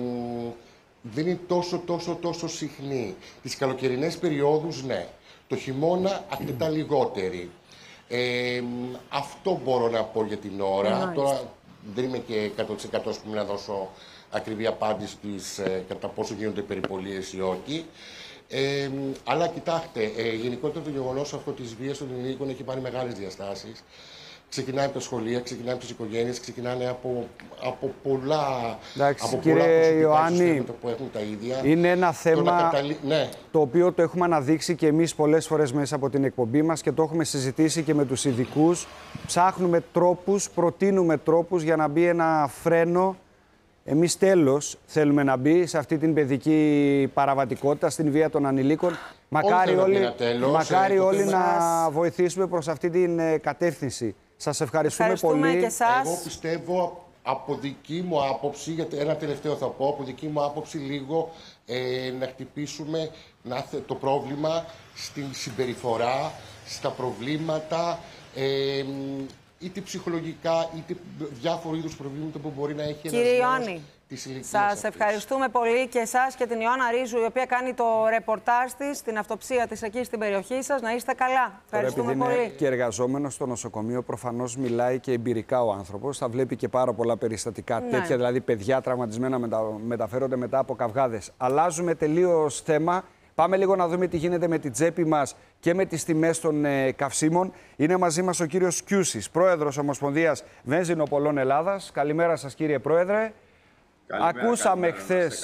δεν είναι τόσο, τόσο, τόσο συχνή. Τις καλοκαιρινές περιόδους, ναι. Το χειμώνα, αρκετά λιγότερη. Ε, αυτό μπορώ να πω για την ώρα.
Nice.
Τώρα δεν είμαι και εκατό τοις εκατό που να δώσω ακριβή απάντηση της, ε, κατά πόσο γίνονται περιπολίες ή όχι. Ε, αλλά κοιτάξτε, ε, γενικότερα το γεγονός αυτό της βίας των ενηλίκων έχει πάρει μεγάλες διαστάσεις. Ξεκινάει από τα σχολεία, ξεκινάει από τις οικογένειες, ξεκινάει από, από πολλά,
Εντάξει,
από
κύριε
πολλά
Ιωάννη,
που έχουν τα ίδια.
Είναι ένα θέμα
καταλή... ναι.
το οποίο το έχουμε αναδείξει και εμείς πολλές φορές μέσα από την εκπομπή μας και το έχουμε συζητήσει και με τους ειδικούς. Ψάχνουμε τρόπους, προτείνουμε τρόπους για να μπει ένα φρένο. Εμείς τέλος θέλουμε να μπει σε αυτή την παιδική παραβατικότητα, στην βία των ανηλίκων. Μακάρι όλοι, τέλος, μακάρι ε, όλοι να σας... βοηθήσουμε προς αυτή την ε, κατεύθυνση. Σας ευχαριστούμε,
ευχαριστούμε
πολύ.
Και εσάς.
Εγώ πιστεύω, από δική μου άποψη, γιατί ένα τελευταίο θα πω, από δική μου άποψη λίγο ε, να χτυπήσουμε να, το πρόβλημα στην συμπεριφορά, στα προβλήματα, ε, είτε ψυχολογικά, είτε διάφορου είδους προβλήματα που μπορεί να έχει ένας νέος της ηλικίας
σας
αυτής.
ευχαριστούμε πολύ και εσάς και την Ιωάννα Ρίζου, η οποία κάνει το ρεπορτάζ της, την αυτοψία της εκεί στην περιοχή σας. Να είστε καλά. Ευχαριστούμε
Τώρα,
πολύ.
Είναι και εργαζόμενος στο νοσοκομείο, προφανώς μιλάει και εμπειρικά ο άνθρωπος. Θα βλέπει και πάρα πολλά περιστατικά
ναι.
τέτοια, δηλαδή παιδιά τραυματισμένα μετα... μεταφέρονται μετά από καυγάδες. Αλλάζουμε τελείως θέμα. Πάμε λίγο να δούμε τι γίνεται με την τσέπη μας και με τις τιμές των ε, καυσίμων. Είναι μαζί μας ο κύριος Κιούσης, πρόεδρος Ομοσπονδίας Βενζινοπολών Ελλάδας. Καλημέρα σας, κύριε Πρόεδρε.
Καλημέρα,
ακούσαμε
καλημέρα,
χθες,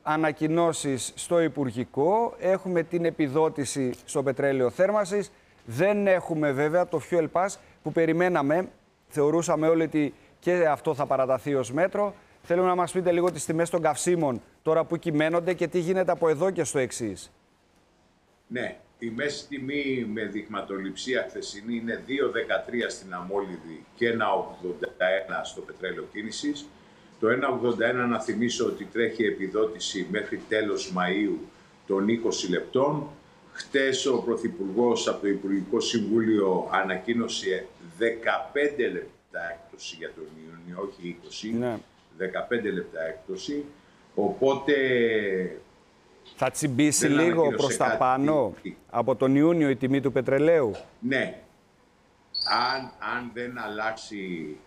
ανακοινώσεις στο Υπουργικό, έχουμε την επιδότηση στο πετρέλαιο θέρμανσης, δεν έχουμε βέβαια το Fuel Pass που περιμέναμε, θεωρούσαμε όλοι ότι και αυτό θα παραταθεί ως μέτρο. Θέλουμε να μας πείτε λίγο τις τιμές των καυσίμων τώρα που κυμαίνονται και τι γίνεται από εδώ και στο εξής.
Ναι, η μέση τιμή με δειγματοληψία χθεσινή είναι δύο δεκατρία στην αμόλυδη και ένα ογδόντα ένα στο πετρέλαιο κίνησης. Το ένα ογδόντα ένα, να θυμίσω ότι τρέχει επιδότηση μέχρι τέλος Μαΐου των είκοσι λεπτών. Χτες ο Πρωθυπουργός από το Υπουργικό Συμβούλιο ανακοίνωσε δεκαπέντε λεπτά έκπτωση για τον Ιούνιο, όχι είκοσι, ναι. δεκαπέντε λεπτά έκπτωση. Οπότε
θα τσιμπήσει λίγο προς τα πάνω από τον Ιούνιο η τιμή του πετρελαίου.
Ναι. Αν, αν δεν αλλάξει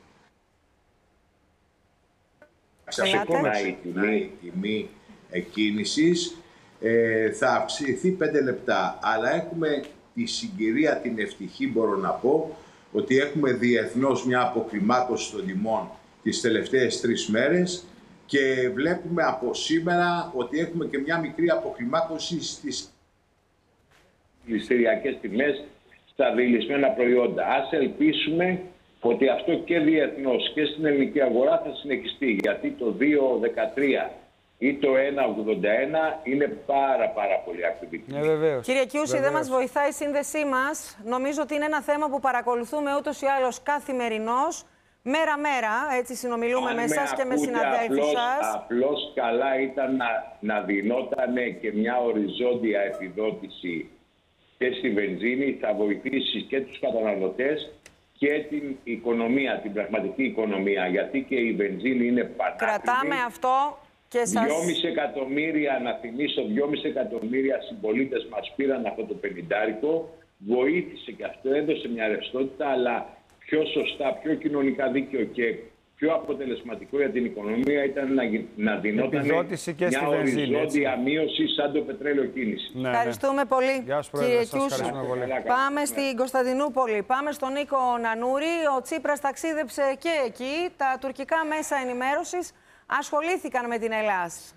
ξαφνικά η τιμή, η τιμή εκκίνησης, ε, θα αυξηθεί πέντε λεπτά. Αλλά έχουμε τη συγκυρία την ευτυχή, μπορώ να πω, ότι έχουμε διεθνώς μια αποκλιμάκωση των τιμών τις τελευταίες τρεις μέρες και βλέπουμε από σήμερα ότι έχουμε και μια μικρή αποκλιμάκωση στις
πληστηριακές τιμές στα διελισμένα προϊόντα. Ας ελπίσουμε ότι αυτό και διεθνώς και στην ελληνική αγορά θα συνεχιστεί, γιατί το δύο δεκατρία ή το ένα ογδόντα ένα είναι πάρα πάρα πολύ ακριβή.
Ναι, βεβαίως.
Κύριε Κιούση, δεν μας βοηθάει η σύνδεσή μας. Νομίζω ότι είναι ένα θέμα που παρακολουθούμε ούτως ή άλλως καθημερινώς, μέρα-μέρα, έτσι συνομιλούμε με εσάς και με συναδέλφους σας.
Απλώς καλά ήταν να, να δινόταν και μια οριζόντια επιδότηση και στη βενζίνη, θα βοηθήσει και τους καταναλωτές και την οικονομία, την πραγματική οικονομία, γιατί και η βενζίνη είναι πανάκριβη.
Κρατάμε αυτό και σας...
δυόμισι εκατομμύρια, να θυμίσω, δυόμισι εκατομμύρια συμπολίτες μας πήραν αυτό το πενηντάρικο, βοήθησε και αυτό, έδωσε μια ρευστότητα, αλλά πιο σωστά, πιο κοινωνικά δίκαιο και πιο αποτελεσματικό για την οικονομία ήταν να, να δινόταν μια οριζόντια μείωση σαν το πετρέλαιο κίνηση.
Ναι, ευχαριστούμε ναι. πολύ,
Γεια σου,
κύριε
Κιούση.
Πάμε στην Κωνσταντινούπολη. Πάμε στον Νίκο Νανούρη. Ο Τσίπρας ταξίδεψε και εκεί. Τα τουρκικά μέσα ενημέρωσης ασχολήθηκαν με την Ελλάδα.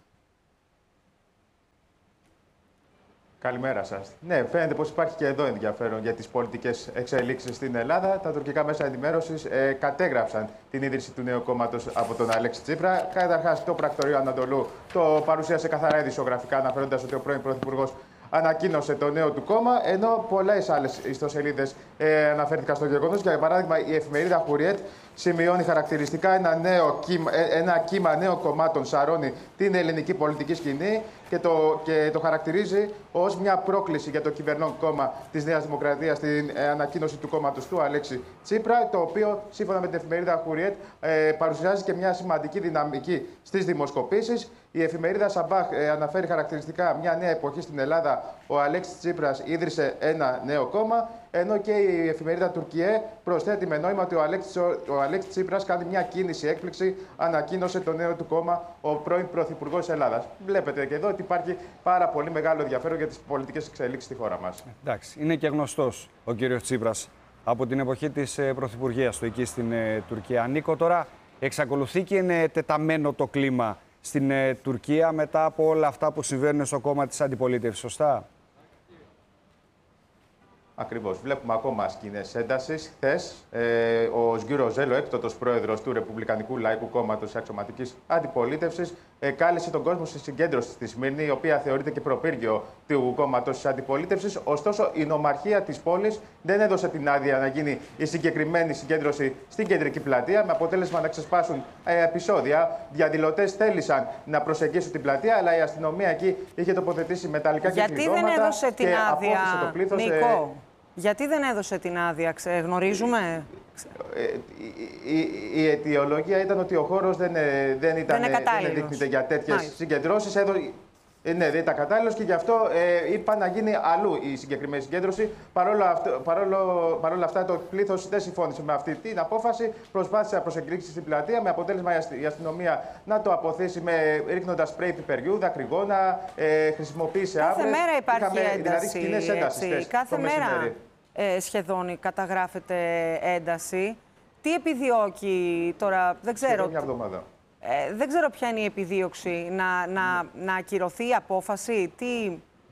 Καλημέρα σας. Ναι, φαίνεται πως υπάρχει και εδώ ενδιαφέρον για τις πολιτικές εξελίξεις στην Ελλάδα. Τα τουρκικά μέσα ενημέρωσης ε, κατέγραψαν την ίδρυση του νέου κόμματος από τον Αλέξη Τσίπρα. Καταρχάς, το πρακτορείο Ανατολού το παρουσίασε καθαρά ειδησιογραφικά, αναφέροντας ότι ο πρώην Πρωθυπουργός ανακοίνωσε το νέο του κόμμα, ενώ πολλές άλλες ιστοσελίδες ε, αναφέρθηκαν στο γεγονός. Για παράδειγμα, η εφημερίδα Χουριέτ σημειώνει χαρακτηριστικά ένα, νέο κύμα, ένα κύμα νέων κομμάτων σαρώνει την ελληνική πολιτική σκηνή και το, και το χαρακτηρίζει ως μια πρόκληση για το κυβερνών κόμμα της Νέας Δημοκρατίας στην ε, ανακοίνωση του κόμματος του Αλέξη Τσίπρα, το οποίο, σύμφωνα με την εφημερίδα Χουριέτ, ε, παρουσιάζει και μια σημαντική δυναμική στις δημοσκοπήσεις. Η εφημερίδα Σαμπάχ ε, αναφέρει χαρακτηριστικά μια νέα εποχή στην Ελλάδα. Ο Αλέξης Τσίπρας ίδρυσε ένα νέο κόμμα, ενώ και η εφημερίδα Τουρκιέ προσθέτει με νόημα ότι ο Αλέξης, ο Αλέξης Τσίπρας κάνει μια κίνηση έκπληξη, ανακοίνωσε το νέο του κόμμα ο πρώην Πρωθυπουργός της Ελλάδας. Βλέπετε και εδώ ότι υπάρχει πάρα πολύ μεγάλο ενδιαφέρον για τις πολιτικές εξελίξεις στη χώρα μας.
Εντάξει, είναι και γνωστός ο κύριος Τσίπρας από την εποχή της πρωθυπουργίας του εκεί στην ε, Τουρκία. Νίκο, τώρα εξακολουθεί και είναι τεταμένο το κλίμα στην ε, Τουρκία μετά από όλα αυτά που συμβαίνουν στο κόμμα της αντιπολίτευσης, σωστά?
Ακριβώς. Βλέπουμε ακόμα σκηνές έντασης. Χθες, ε, ο Σγκύρο Ζέλο, έκτοτος πρόεδρος του Ρεπουμπλικανικού Λαϊκού Κόμματος Αξιωματικής Αντιπολίτευσης, ε, κάλεσε τον κόσμο στη συγκέντρωση στη Σμύρνη, η οποία θεωρείται και προπύργιο του κόμματος της Αντιπολίτευσης. Ωστόσο, η νομαρχία της πόλης δεν έδωσε την άδεια να γίνει η συγκεκριμένη συγκέντρωση στην κεντρική πλατεία, με αποτέλεσμα να ξεσπάσουν ε, επεισόδια. Διαδηλωτές θέλησαν να προσεγγίσουν την πλατεία, αλλά η αστυνομία εκεί είχε τοποθετήσει μεταλλικά
Γιατί
κυκλώματα
δεν έδωσε την
και
άδεια,
απόφυσε το πλήθος.
Νίκο? Γιατί δεν έδωσε την άδεια, γνωρίζουμε.
Ε, η, η, η αιτιολογία ήταν ότι ο χώρος δεν, δεν ήταν δεν δείχνεται για τέτοιες συγκεντρώσεις. Έδω, ε, ναι, δεν ήταν κατάλληλος και γι' αυτό ε, είπαν να γίνει αλλού η συγκεκριμένη συγκέντρωση. Παρόλο, αυτό, παρόλο, παρόλο αυτά, το πλήθος δεν συμφώνησε με αυτή την απόφαση. Προσπάθησε να προσεγγίσει στην πλατεία, με αποτέλεσμα η αστυνομία να το αποθήσει με, ρίχνοντας σπρέι πιπεριού, δακρυγόνα, ε, χρησιμοποίησε άβρες.
Κάθε μέρα υπάρχει
Είχαμε,
ένταση.
Δηλαδή, ένταση
Κάθε μέρα ε, σχεδόν καταγράφεται ένταση. Τι επιδιώκει τώρα, δεν ξέρω.
Μια εβδομάδα.
Ε, δεν ξέρω ποια είναι η επιδίωξη, να, να, να ακυρωθεί η απόφαση, τι...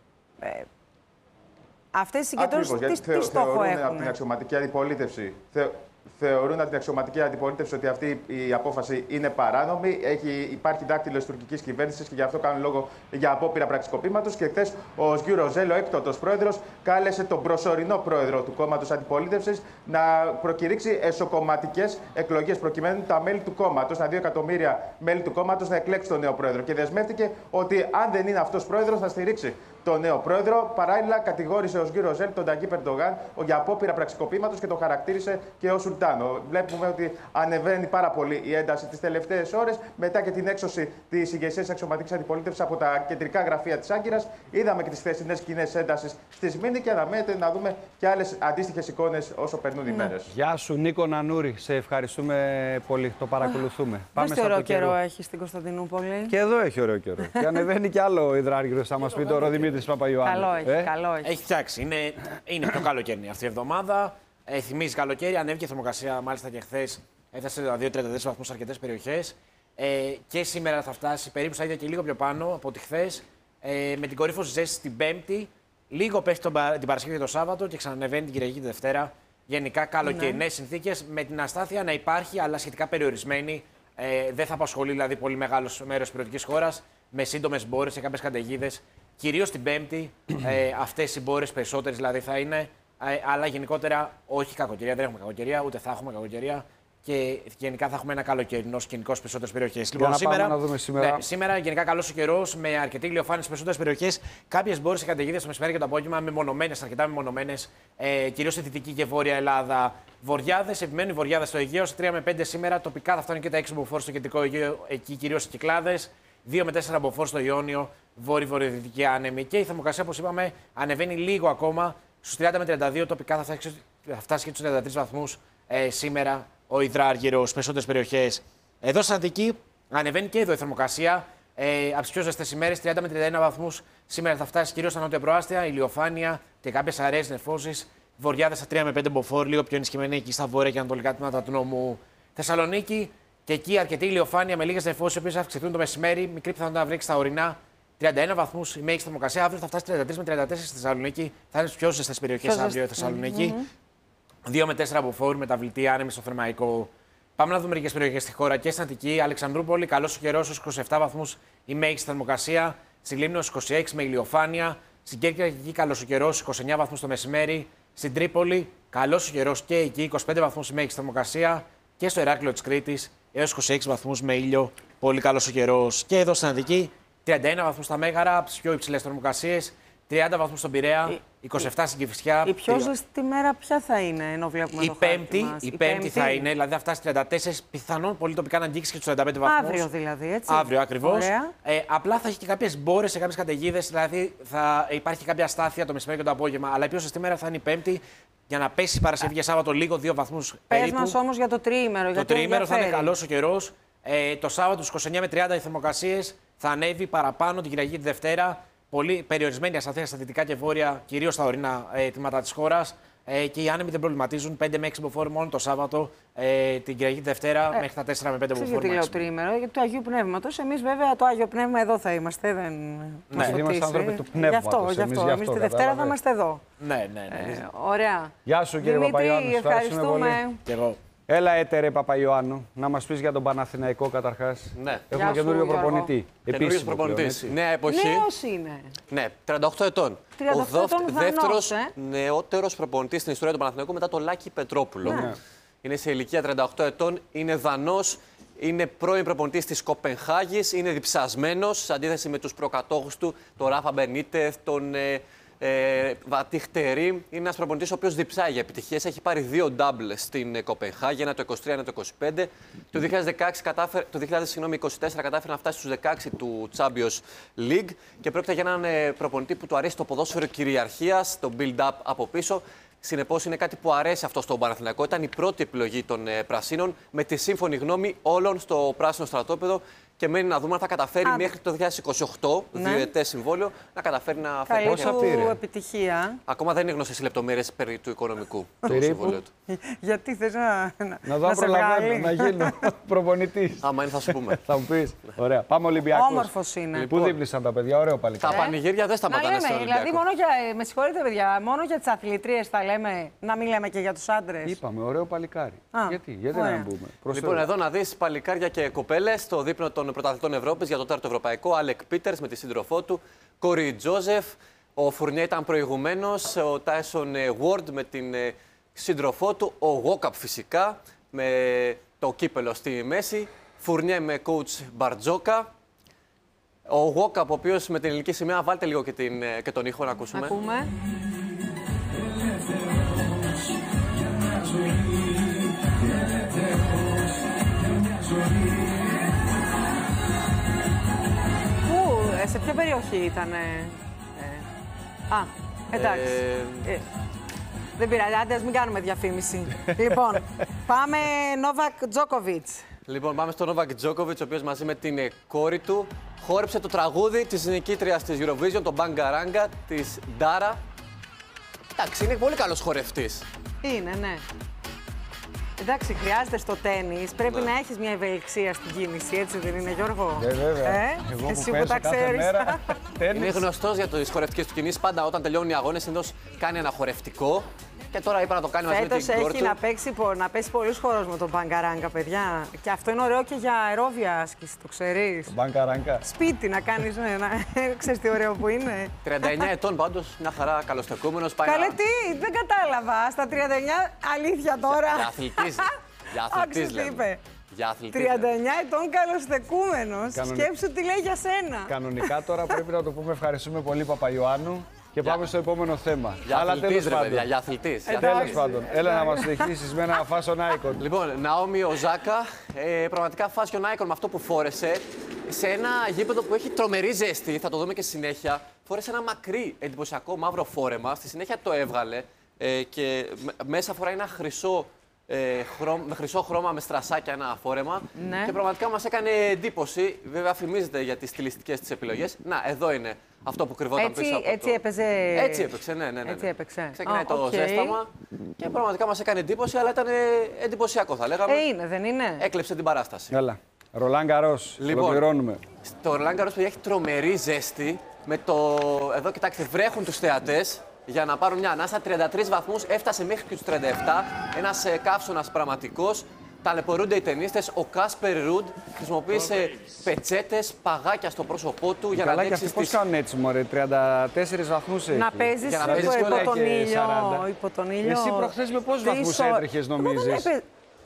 Ε, αυτές οι συγκεντρώσεις τι,
τι,
τι στόχο έχουν.
Από την αξιωματική αντιπολίτευση. Θε, θεωρούν από την αξιωματική αντιπολίτευση ότι αυτή η απόφαση είναι παράνομη. Έχει, υπάρχει δάκτυλο της τουρκικής κυβέρνησης και γι' αυτό κάνουν λόγο για απόπειρα πραξικοπήματος. Και χθες ο Σγκιου Ροζέλ, ο έκτοτος πρόεδρος, κάλεσε τον προσωρινό πρόεδρο του κόμματος αντιπολίτευσης να προκηρύξει εσωκομματικές εκλογές, προκειμένου τα μέλη του κόμματος, τα δύο εκατομμύρια μέλη του κόμματος, να εκλέξουν τον νέο πρόεδρο. Και δεσμεύτηκε ότι αν δεν είναι αυτός πρόεδρος, θα στηρίξει τον νέο πρόεδρο. Παράλληλα, κατηγόρησε ο Σγκιου Ροζέλ τον Ταγί Ερντογάν για απόπειρα πραξικοπήματος και τον χαρακτήρισε και ως Σουλτάνο. Βλέπουμε ότι ανεβαίνει πάρα πολύ η ένταση τις τελευταίες ώρες. Μετά και την έξωση της ηγεσίας της αξιωματικής αντιπολίτευσης από τα κεντρικά γραφεία της Άγκυρας, είδαμε και τις χθεσινές σκηνές έντασης στη Σμήνη και αναμένεται να δούμε και άλλες αντίστοιχες εικόνες όσο περνούν οι μέρες.
Γεια σου, Νίκο Νανούρη. Σε ευχαριστούμε πολύ. Το παρακολουθούμε.
Πάμε σε ωραίο καιρό έχει στην Κωνσταντινούπολη.
Και εδώ έχει ωραίο καιρό. Και ανεβαίνει κι άλλο υδράργυρος, θα μας πει τώρα ο Δημήτρης Παπαϊωάννου.
Καλό έχει, ε? καλό έχει.
Έχει φτιάξει. Είναι, είναι πιο καλοκαιρινή αυτή η εβδομάδα. Ε, θυμίζει καλοκαίρι. Ανέβηκε η θερμοκρασία μάλιστα και χθες. Έφτασε τα δύο τριάντα τέσσερα βαθμούς σε αρκετές περιοχές. Ε, και σήμερα θα φτάσει περίπου στα ίδια και λίγο πιο πάνω από τη χθες. Ε, με την κορύφωση ζέστη την Πέμπτη. Λίγο πέφτει τον, την Παρασκευή και το Σάββατο και ξανανεβαίνει την Κυριακή και τη Δευτέρα. Γενικά καλοκαιρινές ναι. συνθήκες με την αστάθεια να υπάρχει, αλλά σχετικά περιορισμένη. Ε, δεν θα απασχολεί δηλαδή πολύ μεγάλο μέρος της περιοτικής χώρας. Με σύντομες μπόρες και κάποιες καταιγίδες. Κυρίως την Πέμπτη, ε, αυτές οι μπόρες περισσότερες δηλαδή θα είναι. Ε, αλλά γενικότερα όχι κακοκαιρία. Δεν έχουμε κακοκαιρία, ούτε θα έχουμε κακοκαιρία. Και γενικά θα έχουμε ένα καλοκαιρινό σκηνικό στις περισσότερες περιοχές.
Λοιπόν, σήμερα, να δούμε σήμερα.
Ναι, σήμερα γενικά καλός ο καιρός με αρκετή ηλιοφάνεια στις περισσότερες περιοχές. Κάποιες μπόρες και καταιγίδες το μεσημέρι και το απόγευμα μεμονωμένες, αρκετά μεμονωμένες. Ε, κυρίως στη δυτική και βόρεια Ελλάδα. Βοριάδες, επιμένουν οι βοριάδες στο Αιγαίο. Σε τρία με πέντε σήμερα τοπικά θα φτάνουν και τα έξι μποφόρ στο κεντρικό Αιγαίο, εκεί κυρίως οι Κυκλάδες. δύο με τέσσερα μποφόρ στο Ιόνιο, βόρειο-βορειοδυτική άνεμη. Και η θερμοκρασία, όπως είπαμε, ανεβαίνει λίγο ακόμα. Στους τριάντα με τριάντα δύο τοπικά θα φτάσει, θα φτάσει και τους τριάντα τρεις βαθμούς ε, σήμερα ο υδράργυρος στις περισσότερες περιοχές. Εδώ στην Αττική ανεβαίνει και εδώ η θερμοκρασία. Ε, από τις πιο ζεστές ημέρες, τριάντα με τριάντα ένα βαθμούς σήμερα θα φτάσει κυρίως στα νότια προάστια, ηλιοφάνεια και κάποιες αραιές νεφώσεις. Βοριάδες στα τρία με πέντε μποφόρ, λίγο πιο ενισχυμένη εκεί στα βόρεια και ανατολικά τμήματα του νόμου. Θεσσαλονίκη. Και εκεί αρκετή ηλιοφάνεια με λίγες νεφώσεις, οι οποίες θα αυξηθούν το μεσημέρι. Μικρή πιθανότητα να βρέξει στα ορεινά. τριάντα ένα βαθμούς η μέγιστη θερμοκρασία. Αύριο θα φτάσει τριάντα τρία με τριάντα τέσσερα στη Θεσσαλονίκη. Θα είναι στις πιο ζεστές περιοχές αύριο η Θεσσαλονίκη. Mm-hmm. δύο με τέσσερα μποφόρ, μεταβλητή άνεμη στο Θερμαϊκό. Πάμε να δούμε μερικές περιοχές στη χώρα και στην Αττική. Αλεξανδρούπολη, καλός ο καιρός στους είκοσι επτά βαθμούς η μέγιστη θερμοκρασία. Στη Λίμνο είκοσι έξι με ηλιοφάνεια. Στην Κέρκυρα εκεί καλός ο καιρός, είκοσι εννέα βαθμούς το μεσημέρι. Στην Τρίπολη, καλός ο καιρός και εκεί είκοσι πέντε βαθμούς η μέγιστη θερμοκρασία. Και στο Ηράκλειο της Κρήτης έως είκοσι έξι βαθμούς με ήλιο, πολύ καλός ο καιρός. Και εδώ στην Αττική, τριάντα ένα βαθμούς στα Μέγαρα, από τις πιο υψηλές θερμοκρασίες, τριάντα βαθμούς στον Πειραιά, είκοσι επτά στην Κηφισιά.
Η πιο ζεστή μέρα ποια θα είναι, ενώ βλέπουμε
η
το
πέμπτη,
μας.
Η, η πέμπτη θα είναι, δηλαδή θα φτάσει τριάντα τέσσερα, πιθανόν πολύ τοπικά να αγγίξει και τους τριάντα πέντε βαθμούς.
Αύριο δηλαδή, έτσι.
Αύριο ακριβώς. Ε, απλά θα έχει και κάποιες μπόρες σε κάποιες καταιγίδες, δηλαδή θα υπάρχει κάποια αστάθεια το μεσημέρι και το απόγευμα. Αλλά η πιο ζεστή μέρα θα είναι η Πέμπτη. Για να πέσει η Παρασκευή και Σάββατο λίγο, δύο βαθμούς περίπου.
Πες μας όμως για το τριήμερο.
Το τριήμερο θα είναι καλός ο καιρός. Ε, το Σάββατο στους είκοσι εννέα με τριάντα οι θερμοκρασίες θα ανέβει παραπάνω την Κυριακή τη Δευτέρα. Πολύ περιορισμένη ασταθία στα δυτικά και βόρεια, κυρίως στα ορεινά ε, τμήματα της χώρας. Ε, και οι άνεμοι δεν προβληματίζουν. πέντε με έξι μποφόρ μόνο το Σάββατο, ε, την Κυριακή τη Δευτέρα, ε, μέχρι τα τέσσερα με πέντεավոր.
Γιατί λέω τριήμερο, γιατί του Αγίου Πνεύματος. Εμείς βέβαια το Άγιο Πνεύμα εδώ θα είμαστε. Δεν
ναι, είμαστε άνθρωποι του Πνεύματος.
Γι' αυτό, γι' αυτό. Εμείς τη Δευτέρα θα είμαστε εδώ.
Ναι, ναι, ναι.
Ε, ωραία.
Γεια σου κύριε Παπαϊωάννου.
Ευχαριστούμε.
Και εγώ.
Έλα, έτερε Παπαϊωάννου, να μας πεις για τον Παναθηναϊκό καταρχάς.
Ναι.
Έχουμε καινούριο προπονητή.
Καινούριος προπονητής. Νέα εποχή.
Νέος είναι.
Ναι, τριάντα οκτώ ετών.
τριάντα οκτώ ετών
Ο δεύτερος
ε?
νεότερος προπονητής στην ιστορία του Παναθηναϊκού μετά τον Λάκη Πετρόπουλο. Ναι. Είναι σε ηλικία τριάντα οκτώ ετών, είναι Δανός, είναι πρώην προπονητής της Κοπενχάγης, είναι διψασμένος σε αντίθεση με τους προκατόχους του, τον Ράφα Μπενίτεθ, τον ε, ε, Βατίχ Τερίμ. Είναι ένας προπονητής ο οποίος διψάει για επιτυχίες. Έχει πάρει δύο ντάμπλες στην Κοπενχάγη, ένα το είκοσι τρία, ένα το είκοσι πέντε. Το δύο χιλιάδες δεκαέξι κατάφερε, το δύο χιλιάδες είκοσι τέσσερα κατάφερε να φτάσει στους δεκαέξι του Champions League και πρόκειται για έναν ε, προπονητή που του αρέσει το ποδόσφαιρο κυριαρχίας, το build-up από πίσω. Συνεπώς είναι κάτι που αρέσει αυτό στον Παναθηναϊκό. Ήταν η πρώτη επιλογή των ε, Πρασίνων με τη σύμφωνη γνώμη όλων στο πράσινο στρατόπεδο Και μένει να δούμε αν θα καταφέρει
Α,
μέχρι το δύο χιλιάδες είκοσι οκτώ,
ναι.
διετές συμβόλαιο, να καταφέρει να φέρει.
Καλή του επιτυχία.
Ακόμα δεν είναι γνωστές οι λεπτομέρειες περί του οικονομικού του συμβολίου του.
Γιατί θες να, να,
να δω αν προλαβαίνω να γίνω προπονητής.
Άμα είναι θα σου πούμε.
Θα μου πεις. Ωραία. Πάμε Ολυμπιακούς.
Όμορφος είναι.
Λοιπόν, πού δίπλησαν τα παιδιά, ωραίο παλικάρι.
Τα πανηγύρια δεν σταματάνε στο Ολυμπιακό.
Δηλαδή, μόνο για, με συγχωρείτε παιδιά, μόνο για τις αθλητρίες θα λέμε, να μην λέμε και για τους άντρες.
Είπαμε, ωραίο παλικάρι.
Α,
γιατί, γιατί
ωραία.
να μην πούμε.
Λοιπόν, εδώ να δεις παλικάρια και κοπέλες στο δείπνο των πρωταθλητών Ευρώπης για το τέταρτο ευρωπαϊκό. Άλεκ Πίτερς με τη σύντροφό του, Κόρι Τζόζεφ. Ο Φουρνιέ ήταν προηγουμένως, ο Τάισον Ward με την σύντροφό του, ο Γόκαπ φυσικά με το κύπελο στη μέση. Φουρνιέ με coach Μπαρτζόκα. Ο Γόκαπ, ο οποίος με την ελληνική σημαία, βάλτε λίγο και, την, και τον ήχο να ακούσουμε.
Ακούμε. Πού, σε ποια περιοχή ήταν. Ε, ε, α, εντάξει. Ε, ε, δεν πειράζει, άντε ας μην κάνουμε διαφήμιση. Λοιπόν, πάμε Νόβακ Τζόκοβιτς.
Λοιπόν, πάμε στον Νόβακ Τζόκοβιτς, ο οποίος μαζί με την κόρη του χόρεψε το τραγούδι της νικήτριας της Eurovision, τον Μπαγκαράγκα, της Ντάρα. Εντάξει, είναι πολύ καλός χορευτής.
Είναι, ναι. Εντάξει, χρειάζεται στο τένις. Πρέπει
ναι.
να έχεις μια ευελιξία στην κίνηση, έτσι δεν είναι, Γιώργο?
Ε, βέβαια.
Ε,
Εγώ που
εσύ
παίζω
που τα
κάθε
ξέρεις.
μέρα,
είναι γνωστός για τις χορευτικές του κινήσεις. Πάντα όταν τελειώνουν οι αγώνες, συνήθως κάνει ένα χορευτικό. Και τώρα είπα να το κάνει μαζί με την
Φέτος
κόρη
έχει
του.
να, παίξει, να πέσει πολλούς χώρος με τον Μπαγκαράγκα, παιδιά. Και αυτό είναι ωραίο και για αερόβια άσκηση, το ξέρεις.
Μπαγκαράγκα.
Σπίτι να κάνεις, ναι, να... ξέρεις τι ωραίο που είναι.
τριάντα εννιά ετών πάντως, μια χαρά καλοστεκούμενος. Πάει
Καλέ
να...
τι, δεν κατάλαβα. Στα τριάντα εννιά, αλήθεια τώρα.
Για αθλητής. Για αθλητής
Άκουσες τι είπε.
Για αθλητής.
τριάντα εννιά ετών καλοστεκούμενος.
Κανονι...
Σκέψου τι λέει για σένα.
Κανονικά τώρα πρέπει να το πούμε ευχαριστούμε πολύ Παπαϊωάννου. Και πάμε στο επόμενο θέμα.
Για
Αλλά
αθλητής,
τέλος
ρε παιδιά,
πάντων.
για αθλητής.
Ε, τέλος πάντων. Έλα να μας συνεχίσεις με ένα fashion icon.
Λοιπόν, Ναόμι Οζάκα, ε, πραγματικά fashion icon με αυτό που φόρεσε. Σε ένα γήπεδο που έχει τρομερή ζέστη, θα το δούμε και στη συνέχεια. Φόρεσε ένα μακρύ εντυπωσιακό μαύρο φόρεμα. Στη συνέχεια το έβγαλε ε, και μέσα φοράει ένα χρυσό, ε, χρώμα, με χρυσό χρώμα με στρασάκια, ένα φόρεμα.
Ναι.
Και πραγματικά μας έκανε εντύπωση. Βέβαια, φημίζεται για τις στιλιστικές της επιλογές. Να, εδώ είναι. Αυτό που κρυβόταν
έτσι,
πίσω από
έτσι
το...
έπαιζε...
Έτσι έπαιξε, ναι, ναι, ναι.
Έτσι έπαιξε.
Ξεκινάει
oh,
το
okay.
ζέσταμα και πραγματικά μας έκανε εντύπωση, αλλά ήταν εντυπωσιακό θα λέγαμε.
Ε, είναι, δεν είναι.
Έκλεψε την παράσταση.
Έλα. Ρολάν Γκαρός,
Λοιπόν,
ολοκληρώνουμε.
Το Ρολάν Γκαρός, παιδιά, έχει τρομερή ζέστη. Με το... Εδώ, κοιτάξτε, βρέχουν τους θεατές για να πάρουν μια ανάσα. τριάντα τρεις βαθμούς, έφτασε μέχρι και τους τριάντα επτά. Ένας ε, καύσωνας πραγματικός. Ταλαιπωρούνται οι ταινίστες. Ο Κάσπερ Ρουντ χρησιμοποίησε πετσέτες, παγάκια στο πρόσωπό του για
Καλά,
να
και
δείξει.
αυτοί πώς κάνουν έτσι, μωρέ, τριάντα τέσσερις βαθμούς έχει.
Να παίζεις
Για να
υπό,
παίζεις
υπό,
κόλλα
τον
και
ήλιο,
σαράντα.
υπό τον ήλιο.
Εσύ προχθές με πόσους
Τι
βαθμούς
ισο-
έτρεχες,
Εγώ
νομίζεις?
δεν έπαι-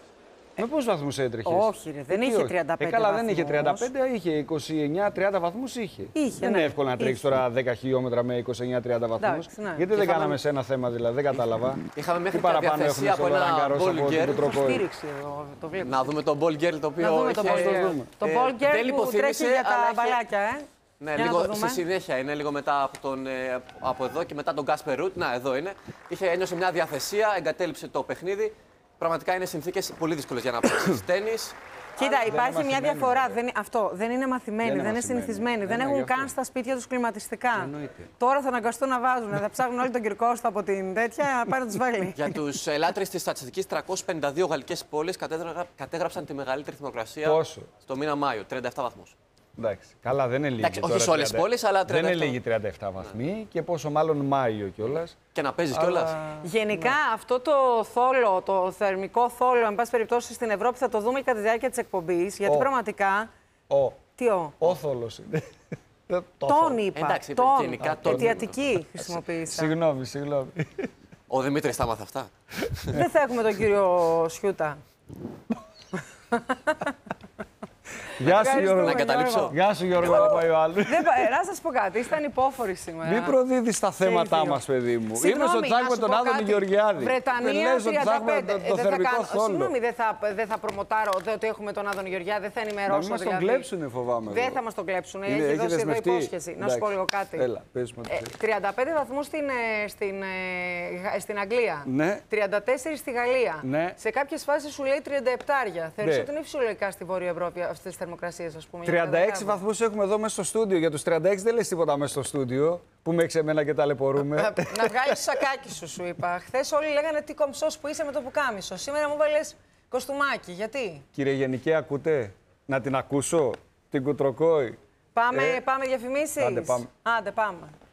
Με πόσους βαθμούς έτρεχες?
Όχι, ρε, δεν
Ε,
είχε
όχι.
τριάντα πέντε
Ε, καλά, δεν είχε
βαθμούς.
τριάντα πέντε, είχε είκοσι εννιά τριάντα βαθμούς είχε.
Είχε,
δεν
ναι.
είναι εύκολο να τρέξεις
Είχε.
τώρα δέκα χιλιόμετρα με είκοσι εννιά τριάντα βαθμούς.
Εντάξει, ναι.
Γιατί δεν
Είχαμε-
κάναμε σε ένα θέμα δηλαδή, δεν κατάλαβα.
Είχαμε μέχρι
Τι
και
παραπάνω
διαθεσία
έχουμε
από
στο
ένα
Γκαρός από
ball
την
girl.
Κουτροκόη.
Στήριξη εδώ, το βλέπεις.
Να δούμε το ball girl το οποίο
Να δούμε το
είχε,
ball girl.
δούμε.
Το
ε,
ball
δεν
girl που
λιποθύμησε,
τρέχει για τα
αλλά είχε-
μπαλάκια, ε.
Ναι,
Για να
λίγο
το δούμε.
στη συνέχεια είναι, λίγο μετά από, τον, ε, από εδώ και μετά τον Κάσπερ Ρούτ. Να, εδώ είναι. Είχε, ένιωσε μια διαθεσία, εγκατέλειψε το παιχνίδι. Πραγματικά είναι συνθήκες πολύ δύσκολες για να παίξεις τένις.
Κοίτα,
δεν
υπάρχει
είναι
μια
μαθημένοι,
διαφορά.
βέβαια.
Δεν, αυτό δεν είναι μαθημένοι,
Δεν
δεν,
είναι
είναι
μαθημένοι.
συνηθισμένοι.
Ναι,
δεν
ναι,
έχουν
γι' αυτό.
καν στα σπίτια του κλιματιστικά.
Εννοείται.
Τώρα θα αναγκαστούν να βάζουν. Θα ψάχνουν όλοι τον Κυρκώστα από την τέτοια να πάει να του βάλει.
Για τους ελάτρες της στατιστικής, τριακόσιες πενήντα δύο γαλλικές πόλεις κατέγρα- κατέγραψαν τη μεγαλύτερη θερμοκρασία
Πόσο?
στο μήνα Μάιο, τριάντα επτά βαθμούς.
Εντάξει. Καλά, δεν είναι λίγη.
Εντάξει, όχι
τώρα
σε όλες τις
τριάντα.
πόλεις, αλλά
Δεν
τριάντα επτά.
είναι λίγη τριάντα επτά βαθμοί και πόσο μάλλον Μάιο κιόλας.
Και να παίζεις κιόλας.
Γενικά αυτό το θόλο, το θερμικό θόλο, εν πάση περιπτώσει στην Ευρώπη θα το δούμε κατά τη διάρκεια τη εκπομπή. Γιατί
Ο.
πραγματικά.
Ο
Τι ο.
όθολος είναι. Το
Τον
θόλο.
είπα.
Εντάξει,
τον.
γενικά τον.
Αιτιατική χρησιμοποίησα.
Συγγνώμη, συγγνώμη.
Ο Δημήτρης τα μάθα αυτά.
Δεν θα έχουμε τον κύριο Σιούτα.
Γεια σου
Ευχαριστούμε,
Γιώργο.
Να καταλήψω.
Γιώργο.
Γεια σου Γιώργο Παπαϊωάννου.
Δεν πα- ε, Να σα πω κάτι, ήσταν υπόφοροι σήμερα.
Μην προδίδεις τα θέματά
δύο.
μας, παιδί μου.
Συγγνώμη,
Είπες ότι θα
να
έχουμε
σου
τον
πω
Άδωνη
κάτι.
Γεωργιάδη.
Βρετανία
Δεν λες ότι θα έχουμε
τριάντα πέντε.
το, το
Ε, δεν θα
θερμικό
κάνω-
θόλο.
Συγγνώμη, δεν θα, δεν θα προμοτάρω δε, ότι έχουμε τον Άδωνη Γεωργιάδη, δεν θα
Να
ενημερώσω.
μην μας τον
δηλαδή.
κλέψουνε, φοβάμαι.
Δεν
εγώ.
θα μας τον κλέψουν.
Είναι-
Έχει δώσει εδώ
δεσμευτεί.
υπόσχεση. Να σου πω
Εντάξει.
λίγο κάτι.
Έλα, πες μου.
Ε, τριάντα πέντε βαθμούς στην, ε, στην, ε, Γα- στην Αγγλία.
Ναι.
τριάντα τέσσερα στη Γαλλία.
Ναι.
Σε κάποιες φάσεις σου λέει τριάντα επτά. Θεωρείς
Ναι.
ότι είναι φυσιολογικά στη Βόρεια Ευρώπη αυτές τις θερμοκρασίες, ας πούμε.
τριάντα έξι βαθμούς έχουμε εδώ μέσα στο στούντιο. Για τους τριάντα έξι δεν λες τίποτα μέσα στο στούντιο, που με έχεις εμένα και ταλαιπωρούμε.
Να βγάλεις σακάκι σου, σου είπα. Χθες όλοι λέγανε τι κομψός που είσαι με το πουκάμισο. Σήμερα μου βάλες κοστούμάκι. Γιατί?
Κύριε Γενικέ, ακούτε? Να την ακούσω, την Κουτροκόη.
Πάμε,
ε,
πάμε διαφημίσεις.
Άντε πάμε.
Άντε πάμε.